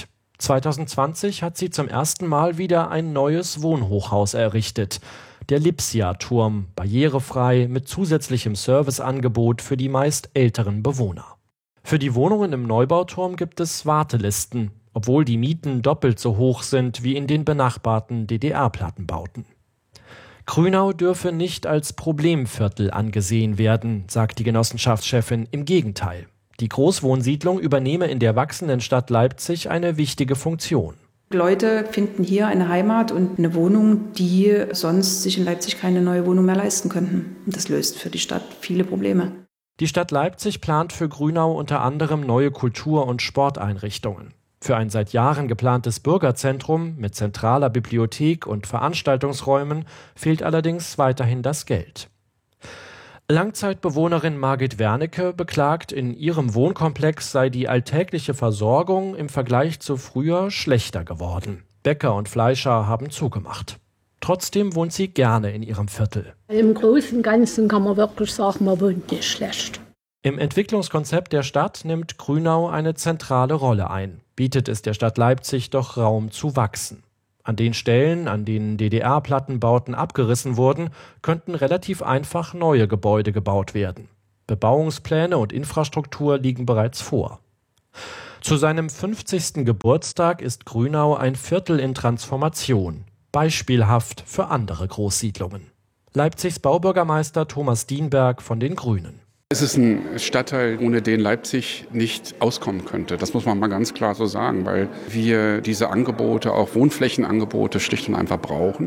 zweitausendzwanzig hat sie zum ersten Mal wieder ein neues Wohnhochhaus errichtet. Der Lipsia-Turm, barrierefrei mit zusätzlichem Serviceangebot für die meist älteren Bewohner. Für die Wohnungen im Neubauturm gibt es Wartelisten, obwohl die Mieten doppelt so hoch sind wie in den benachbarten D D R-Plattenbauten. Grünau dürfe nicht als Problemviertel angesehen werden, sagt die Genossenschaftschefin. Im Gegenteil. Die Großwohnsiedlung übernehme in der wachsenden Stadt Leipzig eine wichtige Funktion. Leute finden hier eine Heimat und eine Wohnung, die sonst sich in Leipzig keine neue Wohnung mehr leisten könnten. Und das löst für die Stadt viele Probleme. Die Stadt Leipzig plant für Grünau unter anderem neue Kultur- und Sporteinrichtungen. Für ein seit Jahren geplantes Bürgerzentrum mit zentraler Bibliothek und Veranstaltungsräumen fehlt allerdings weiterhin das Geld. Langzeitbewohnerin Margit Wernicke beklagt, in ihrem Wohnkomplex sei die alltägliche Versorgung im Vergleich zu früher schlechter geworden. Bäcker und Fleischer haben zugemacht. Trotzdem wohnt sie gerne in ihrem Viertel. Im Großen und Ganzen kann man wirklich sagen, man wohnt nicht schlecht. Im Entwicklungskonzept der Stadt nimmt Grünau eine zentrale Rolle ein, bietet es der Stadt Leipzig doch Raum zu wachsen. An den Stellen, an denen D D R-Plattenbauten abgerissen wurden, könnten relativ einfach neue Gebäude gebaut werden. Bebauungspläne und Infrastruktur liegen bereits vor. Zu seinem fünfzigsten Geburtstag ist Grünau ein Viertel in Transformation, beispielhaft für andere Großsiedlungen. Leipzigs Baubürgermeister Thomas Dienberg von den Grünen. Es ist ein Stadtteil, ohne den Leipzig nicht auskommen könnte. Das muss man mal ganz klar so sagen, weil wir diese Angebote, auch Wohnflächenangebote, schlicht und einfach brauchen.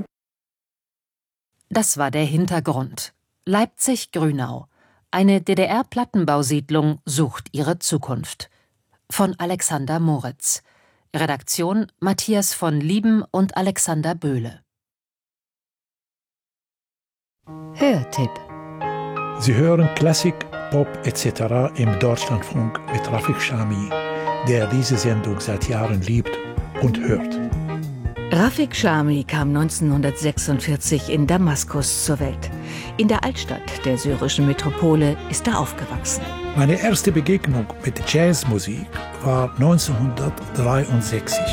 Das war der Hintergrund. Leipzig-Grünau. Eine D D R-Plattenbausiedlung sucht ihre Zukunft. Von Alexander Moritz. Redaktion Matthias von Lieben und Alexander Böhle. Hörtipp. Sie hören Klassik, Pop et cetera im Deutschlandfunk mit Rafik Shami, der diese Sendung seit Jahren liebt und hört. Rafik Shami kam neunzehnhundertsechsundvierzig in Damaskus zur Welt. In der Altstadt der syrischen Metropole ist er aufgewachsen. Meine erste Begegnung mit Jazzmusik war neunzehnhundertdreiundsechzig.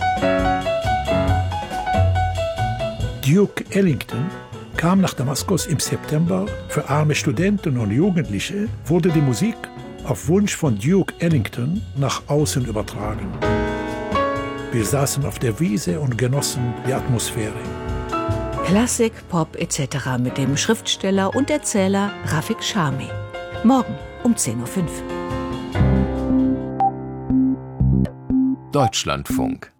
Duke Ellington kam nach Damaskus im September. Für arme Studenten und Jugendliche wurde die Musik auf Wunsch von Duke Ellington nach außen übertragen. Wir saßen auf der Wiese und genossen die Atmosphäre. Klassik, Pop et cetera mit dem Schriftsteller und Erzähler Rafik Shami. Morgen um zehn Uhr fünf. Deutschlandfunk.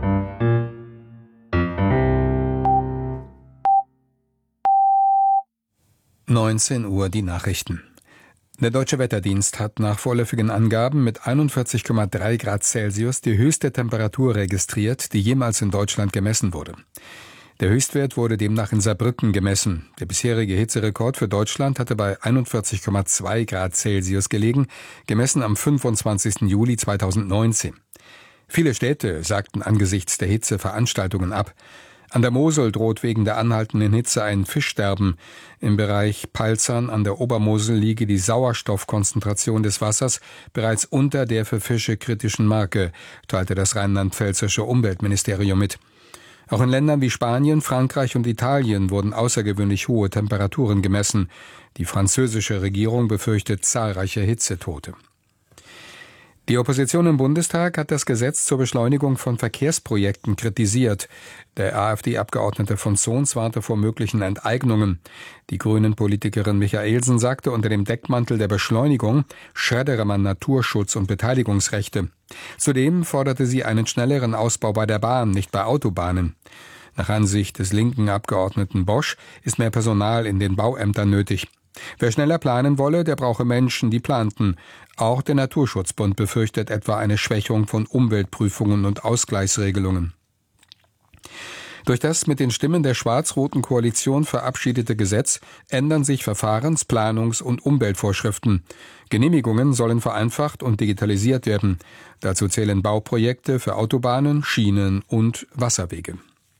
neunzehn Uhr die Nachrichten. Der Deutsche Wetterdienst hat nach vorläufigen Angaben mit einundvierzig Komma drei Grad Celsius die höchste Temperatur registriert, die jemals in Deutschland gemessen wurde. Der Höchstwert wurde demnach in Saarbrücken gemessen. Der bisherige Hitzerekord für Deutschland hatte bei einundvierzig Komma zwei Grad Celsius gelegen, gemessen am fünfundzwanzigsten Juli zweitausendneunzehn. Viele Städte sagten angesichts der Hitze Veranstaltungen ab. An der Mosel droht wegen der anhaltenden Hitze ein Fischsterben. Im Bereich Palzern an der Obermosel liege die Sauerstoffkonzentration des Wassers bereits unter der für Fische kritischen Marke, teilte das rheinland-pfälzische Umweltministerium mit. Auch in Ländern wie Spanien, Frankreich und Italien wurden außergewöhnlich hohe Temperaturen gemessen. Die französische Regierung befürchtet zahlreiche Hitzetote. Die Opposition im Bundestag hat das Gesetz zur Beschleunigung von Verkehrsprojekten kritisiert. Der AfD-Abgeordnete von Zons warnte vor möglichen Enteignungen. Die Grünen-Politikerin Michaelsen sagte, unter dem Deckmantel der Beschleunigung schreddere man Naturschutz und Beteiligungsrechte. Zudem forderte sie einen schnelleren Ausbau bei der Bahn, nicht bei Autobahnen. Nach Ansicht des linken Abgeordneten Bosch ist mehr Personal in den Bauämtern nötig. Wer schneller planen wolle, der brauche Menschen, die planten. Auch der Naturschutzbund befürchtet etwa eine Schwächung von Umweltprüfungen und Ausgleichsregelungen. Durch das mit den Stimmen der schwarz-roten Koalition verabschiedete Gesetz ändern sich Verfahrens-, Planungs- und Umweltvorschriften. Genehmigungen sollen vereinfacht und digitalisiert werden. Dazu zählen Bauprojekte für Autobahnen, Schienen und Wasserwege.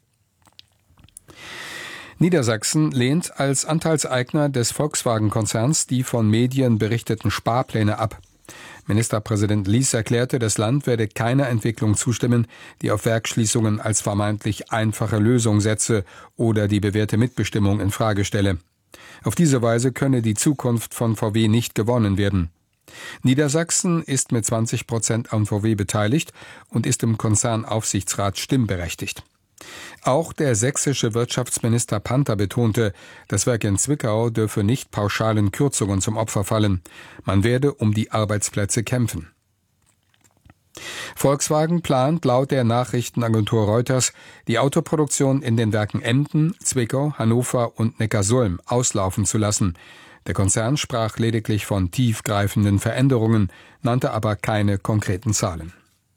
Niedersachsen lehnt als Anteilseigner des Volkswagen-Konzerns die von Medien berichteten Sparpläne ab. Ministerpräsident Lies erklärte, das Land werde keiner Entwicklung zustimmen, die auf Werksschließungen als vermeintlich einfache Lösung setze oder die bewährte Mitbestimmung in Frage stelle. Auf diese Weise könne die Zukunft von V W nicht gewonnen werden. Niedersachsen ist mit zwanzig Prozent am V W beteiligt und ist im Konzernaufsichtsrat stimmberechtigt. Auch der sächsische Wirtschaftsminister Panther betonte, das Werk in Zwickau dürfe nicht pauschalen Kürzungen zum Opfer fallen. Man werde um die Arbeitsplätze kämpfen. Volkswagen plant laut der Nachrichtenagentur Reuters, die Autoproduktion in den Werken Emden, Zwickau, Hannover und Neckarsulm auslaufen zu lassen. Der Konzern sprach lediglich von tiefgreifenden Veränderungen, nannte aber keine konkreten Zahlen.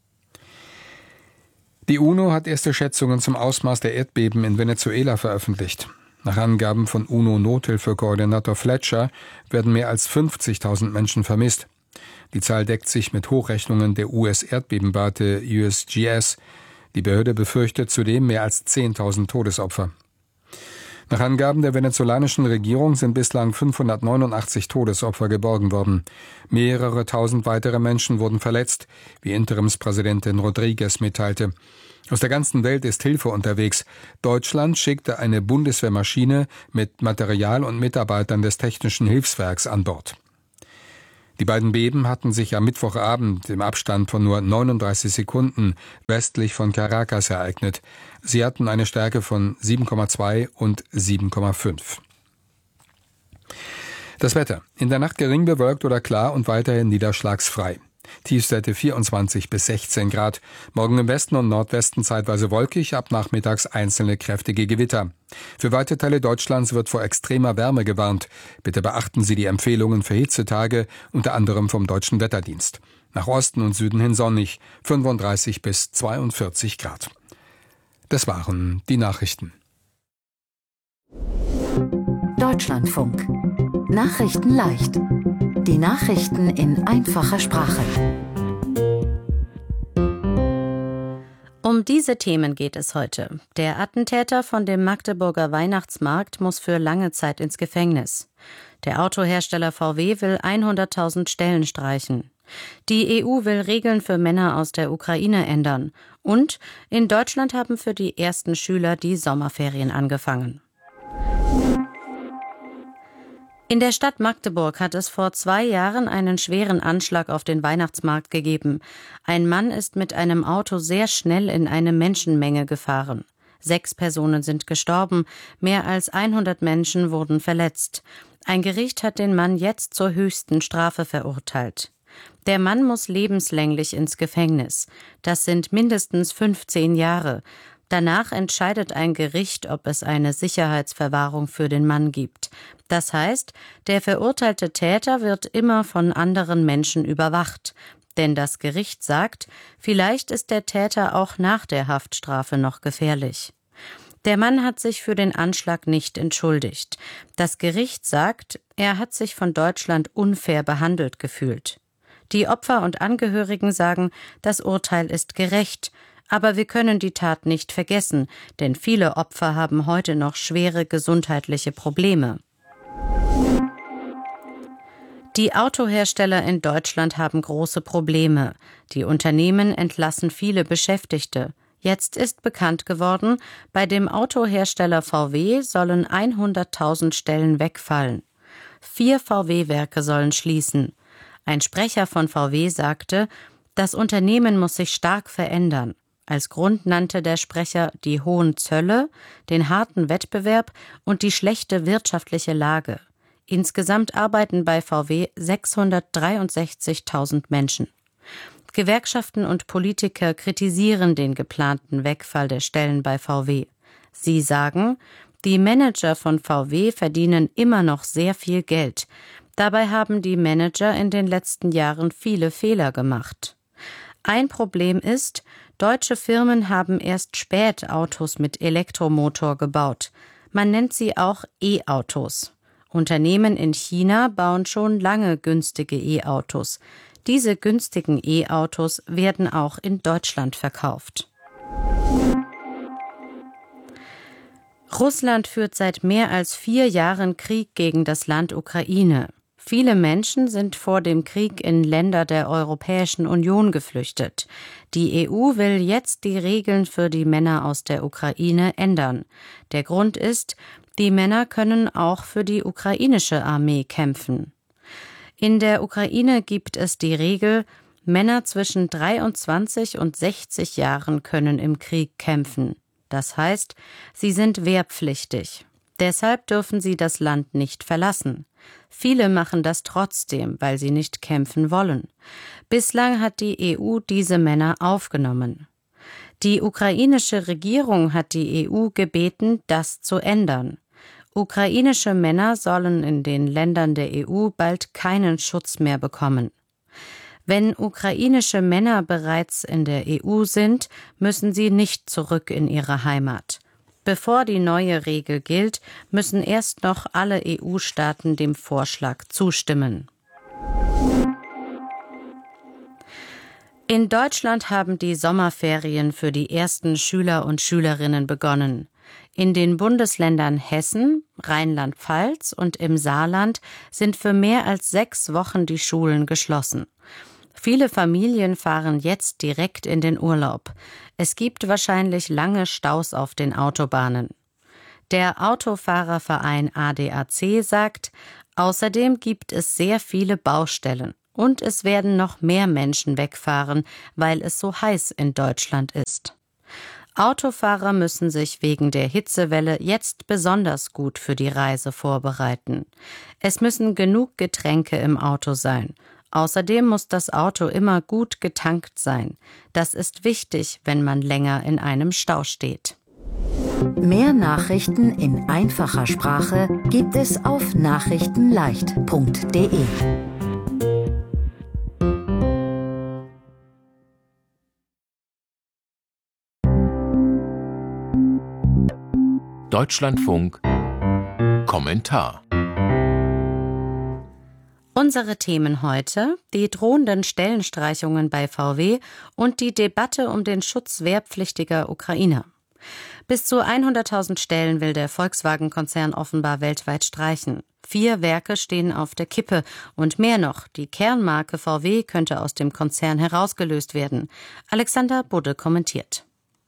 Die UNO hat erste Schätzungen zum Ausmaß der Erdbeben in Venezuela veröffentlicht. Nach Angaben von UNO-Nothilfekoordinator Fletcher werden mehr als fünfzigtausend Menschen vermisst. Die Zahl deckt sich mit Hochrechnungen der U S-Erdbebenwarte U S G S. Die Behörde befürchtet zudem mehr als zehntausend Todesopfer. Nach Angaben der venezolanischen Regierung sind bislang fünfhundertneunundachtzig Todesopfer geborgen worden. Mehrere tausend weitere Menschen wurden verletzt, wie Interimspräsidentin Rodriguez mitteilte. Aus der ganzen Welt ist Hilfe unterwegs. Deutschland schickte eine Bundeswehrmaschine mit Material und Mitarbeitern des Technischen Hilfswerks an Bord. Die beiden Beben hatten sich am Mittwochabend im Abstand von nur neununddreißig Sekunden westlich von Caracas ereignet. Sie hatten eine Stärke von sieben Komma zwei und sieben Komma fünf. Das Wetter. In der Nacht gering bewölkt oder klar und weiterhin niederschlagsfrei. Tiefstwerte vierundzwanzig bis sechzehn Grad. Morgen im Westen und Nordwesten zeitweise wolkig, ab nachmittags einzelne kräftige Gewitter. Für weite Teile Deutschlands wird vor extremer Wärme gewarnt. Bitte beachten Sie die Empfehlungen für Hitzetage, unter anderem vom Deutschen Wetterdienst. Nach Osten und Süden hin sonnig, fünfunddreißig bis zweiundvierzig Grad. Das waren die Nachrichten. Deutschlandfunk. Nachrichten leicht. Die Nachrichten in einfacher Sprache. Um diese Themen geht es heute. Der Attentäter von dem Magdeburger Weihnachtsmarkt muss für lange Zeit ins Gefängnis. Der Autohersteller V W will hunderttausend Stellen streichen. Die E U will Regeln für Männer aus der Ukraine ändern. Und in Deutschland haben für die ersten Schüler die Sommerferien angefangen. In der Stadt Magdeburg hat es vor zwei Jahren einen schweren Anschlag auf den Weihnachtsmarkt gegeben. Ein Mann ist mit einem Auto sehr schnell in eine Menschenmenge gefahren. Sechs Personen sind gestorben, mehr als hundert Menschen wurden verletzt. Ein Gericht hat den Mann jetzt zur höchsten Strafe verurteilt. Der Mann muss lebenslänglich ins Gefängnis. Das sind mindestens fünfzehn Jahre. Danach entscheidet ein Gericht, ob es eine Sicherheitsverwahrung für den Mann gibt. Das heißt, der verurteilte Täter wird immer von anderen Menschen überwacht. Denn das Gericht sagt, vielleicht ist der Täter auch nach der Haftstrafe noch gefährlich. Der Mann hat sich für den Anschlag nicht entschuldigt. Das Gericht sagt, er hat sich von Deutschland unfair behandelt gefühlt. Die Opfer und Angehörigen sagen, das Urteil ist gerecht. Aber wir können die Tat nicht vergessen, denn viele Opfer haben heute noch schwere gesundheitliche Probleme. Die Autohersteller in Deutschland haben große Probleme. Die Unternehmen entlassen viele Beschäftigte. Jetzt ist bekannt geworden, bei dem Autohersteller V W sollen hunderttausend Stellen wegfallen. Vier V W-Werke sollen schließen. Ein Sprecher von V W sagte, das Unternehmen muss sich stark verändern. Als Grund nannte der Sprecher die hohen Zölle, den harten Wettbewerb und die schlechte wirtschaftliche Lage. Insgesamt arbeiten bei V W sechshundertdreiundsechzigtausend Menschen. Gewerkschaften und Politiker kritisieren den geplanten Wegfall der Stellen bei V W. Sie sagen, die Manager von V W verdienen immer noch sehr viel Geld. Dabei haben die Manager in den letzten Jahren viele Fehler gemacht. Ein Problem ist, deutsche Firmen haben erst spät Autos mit Elektromotor gebaut. Man nennt sie auch E-Autos. Unternehmen in China bauen schon lange günstige E-Autos. Diese günstigen E-Autos werden auch in Deutschland verkauft. Russland führt seit mehr als vier Jahren Krieg gegen das Land Ukraine. Viele Menschen sind vor dem Krieg in Länder der Europäischen Union geflüchtet. Die E U will jetzt die Regeln für die Männer aus der Ukraine ändern. Der Grund ist, die Männer können auch für die ukrainische Armee kämpfen. In der Ukraine gibt es die Regel, Männer zwischen dreiundzwanzig und sechzig Jahren können im Krieg kämpfen. Das heißt, sie sind wehrpflichtig. Deshalb dürfen sie das Land nicht verlassen. Viele machen das trotzdem, weil sie nicht kämpfen wollen. Bislang hat die E U diese Männer aufgenommen. Die ukrainische Regierung hat die E U gebeten, das zu ändern. Ukrainische Männer sollen in den Ländern der E U bald keinen Schutz mehr bekommen. Wenn ukrainische Männer bereits in der E U sind, müssen sie nicht zurück in ihre Heimat. Bevor die neue Regel gilt, müssen erst noch alle E U-Staaten dem Vorschlag zustimmen. In Deutschland haben die Sommerferien für die ersten Schüler und Schülerinnen begonnen. In den Bundesländern Hessen, Rheinland-Pfalz und im Saarland sind für mehr als sechs Wochen die Schulen geschlossen. Viele Familien fahren jetzt direkt in den Urlaub. Es gibt wahrscheinlich lange Staus auf den Autobahnen. Der Autofahrerverein A D A C sagt, außerdem gibt es sehr viele Baustellen und es werden noch mehr Menschen wegfahren, weil es so heiß in Deutschland ist. Autofahrer müssen sich wegen der Hitzewelle jetzt besonders gut für die Reise vorbereiten. Es müssen genug Getränke im Auto sein. Außerdem muss das Auto immer gut getankt sein. Das ist wichtig, wenn man länger in einem Stau steht. Mehr Nachrichten in einfacher Sprache gibt es auf nachrichtenleicht punkt de. Deutschlandfunk Kommentar. Unsere Themen heute: die drohenden Stellenstreichungen bei V W und die Debatte um den Schutz wehrpflichtiger Ukrainer. Bis zu hunderttausend Stellen will der Volkswagen-Konzern offenbar weltweit streichen. Vier Werke stehen auf der Kippe und mehr noch, die Kernmarke V W könnte aus dem Konzern herausgelöst werden. Alexander Budde kommentiert.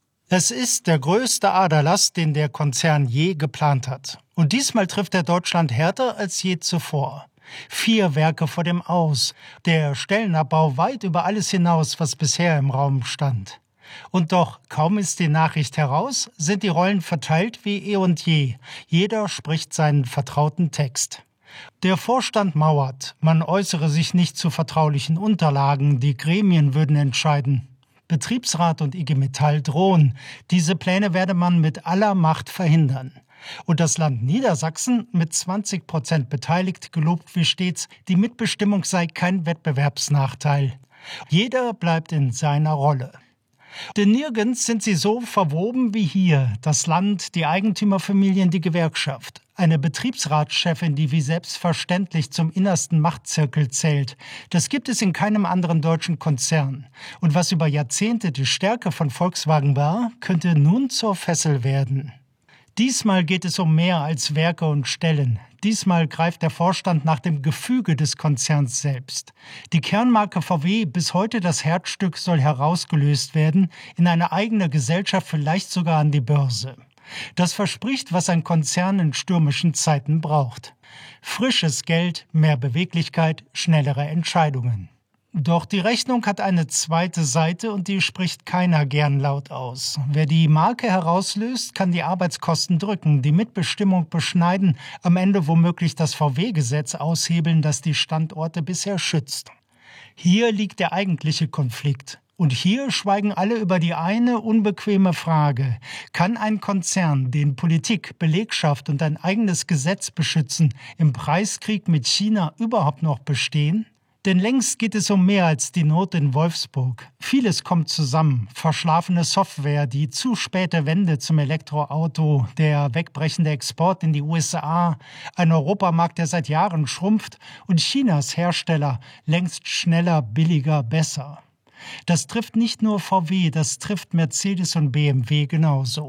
Es ist der größte Aderlass, den der Konzern je geplant hat. Und diesmal trifft er Deutschland härter als je zuvor. Vier Werke vor dem Aus, der Stellenabbau weit über alles hinaus, was bisher im Raum stand. Und doch, kaum ist die Nachricht heraus, sind die Rollen verteilt wie eh und je. Jeder spricht seinen vertrauten Text. Der Vorstand mauert, man äußere sich nicht zu vertraulichen Unterlagen, die Gremien würden entscheiden. Betriebsrat und I G Metall drohen, diese Pläne werde man mit aller Macht verhindern. Und das Land Niedersachsen, mit zwanzig Prozent beteiligt, gelobt wie stets, die Mitbestimmung sei kein Wettbewerbsnachteil. Jeder bleibt in seiner Rolle. Denn nirgends sind sie so verwoben wie hier, das Land, die Eigentümerfamilien, die Gewerkschaft. Eine Betriebsratschefin, die wie selbstverständlich zum innersten Machtzirkel zählt. Das gibt es in keinem anderen deutschen Konzern. Und was über Jahrzehnte die Stärke von Volkswagen war, könnte nun zur Fessel werden. Diesmal geht es um mehr als Werke und Stellen. Diesmal greift der Vorstand nach dem Gefüge des Konzerns selbst. Die Kernmarke V W, bis heute das Herzstück, soll herausgelöst werden, in eine eigene Gesellschaft, vielleicht sogar an die Börse. Das verspricht, was ein Konzern in stürmischen Zeiten braucht. Frisches Geld, mehr Beweglichkeit, schnellere Entscheidungen. Doch die Rechnung hat eine zweite Seite und die spricht keiner gern laut aus. Wer die Marke herauslöst, kann die Arbeitskosten drücken, die Mitbestimmung beschneiden, am Ende womöglich das V W-Gesetz aushebeln, das die Standorte bisher schützt. Hier liegt der eigentliche Konflikt. Und hier schweigen alle über die eine unbequeme Frage: Kann ein Konzern, den Politik, Belegschaft und ein eigenes Gesetz beschützen, im Preiskrieg mit China überhaupt noch bestehen? Denn längst geht es um mehr als die Not in Wolfsburg. Vieles kommt zusammen. Verschlafene Software, die zu späte Wende zum Elektroauto, der wegbrechende Export in die U S A, ein Europamarkt, der seit Jahren schrumpft, und Chinas Hersteller, längst schneller, billiger, besser. Das trifft nicht nur V W, das trifft Mercedes und B M W genauso.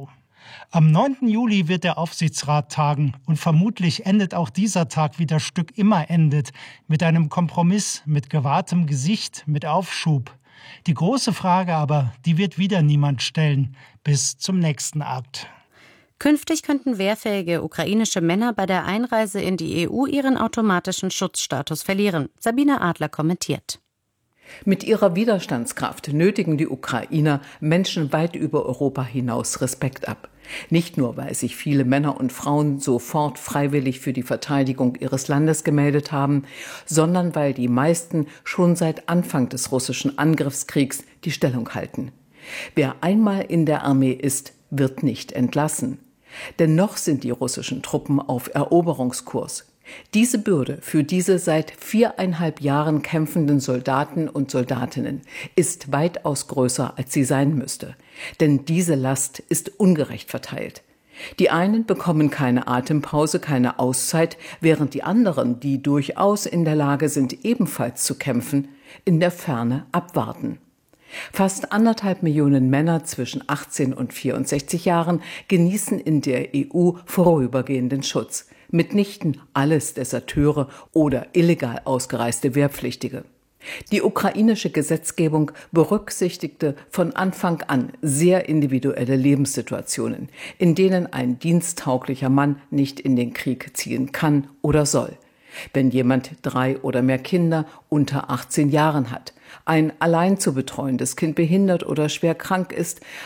Am neunten Juli wird der Aufsichtsrat tagen und vermutlich endet auch dieser Tag, wie das Stück immer endet, mit einem Kompromiss, mit gewahrtem Gesicht, mit Aufschub. Die große Frage aber, die wird wieder niemand stellen, bis zum nächsten Akt. Künftig könnten wehrfähige ukrainische Männer bei der Einreise in die E U ihren automatischen Schutzstatus verlieren. Sabine Adler kommentiert. Mit ihrer Widerstandskraft nötigen die Ukrainer Menschen weit über Europa hinaus Respekt ab. Nicht nur, weil sich viele Männer und Frauen sofort freiwillig für die Verteidigung ihres Landes gemeldet haben, sondern weil die meisten schon seit Anfang des russischen Angriffskriegs die Stellung halten. Wer einmal in der Armee ist, wird nicht entlassen. Denn noch sind die russischen Truppen auf Eroberungskurs. Diese Bürde für diese seit viereinhalb Jahren kämpfenden Soldaten und Soldatinnen ist weitaus größer, als sie sein müsste. Denn diese Last ist ungerecht verteilt. Die einen bekommen keine Atempause, keine Auszeit, während die anderen, die durchaus in der Lage sind, ebenfalls zu kämpfen, in der Ferne abwarten. Fast anderthalb Millionen Männer zwischen achtzehn und vierundsechzig Jahren genießen in der E U vorübergehenden Schutz. Mitnichten alles Deserteure oder illegal ausgereiste Wehrpflichtige. Die ukrainische Gesetzgebung berücksichtigte von Anfang an sehr individuelle Lebenssituationen, in denen ein diensttauglicher Mann nicht in den Krieg ziehen kann oder soll. Wenn jemand drei oder mehr Kinder unter achtzehn Jahren hat, ein allein zu betreuendes Kind behindert oder schwer krank ist,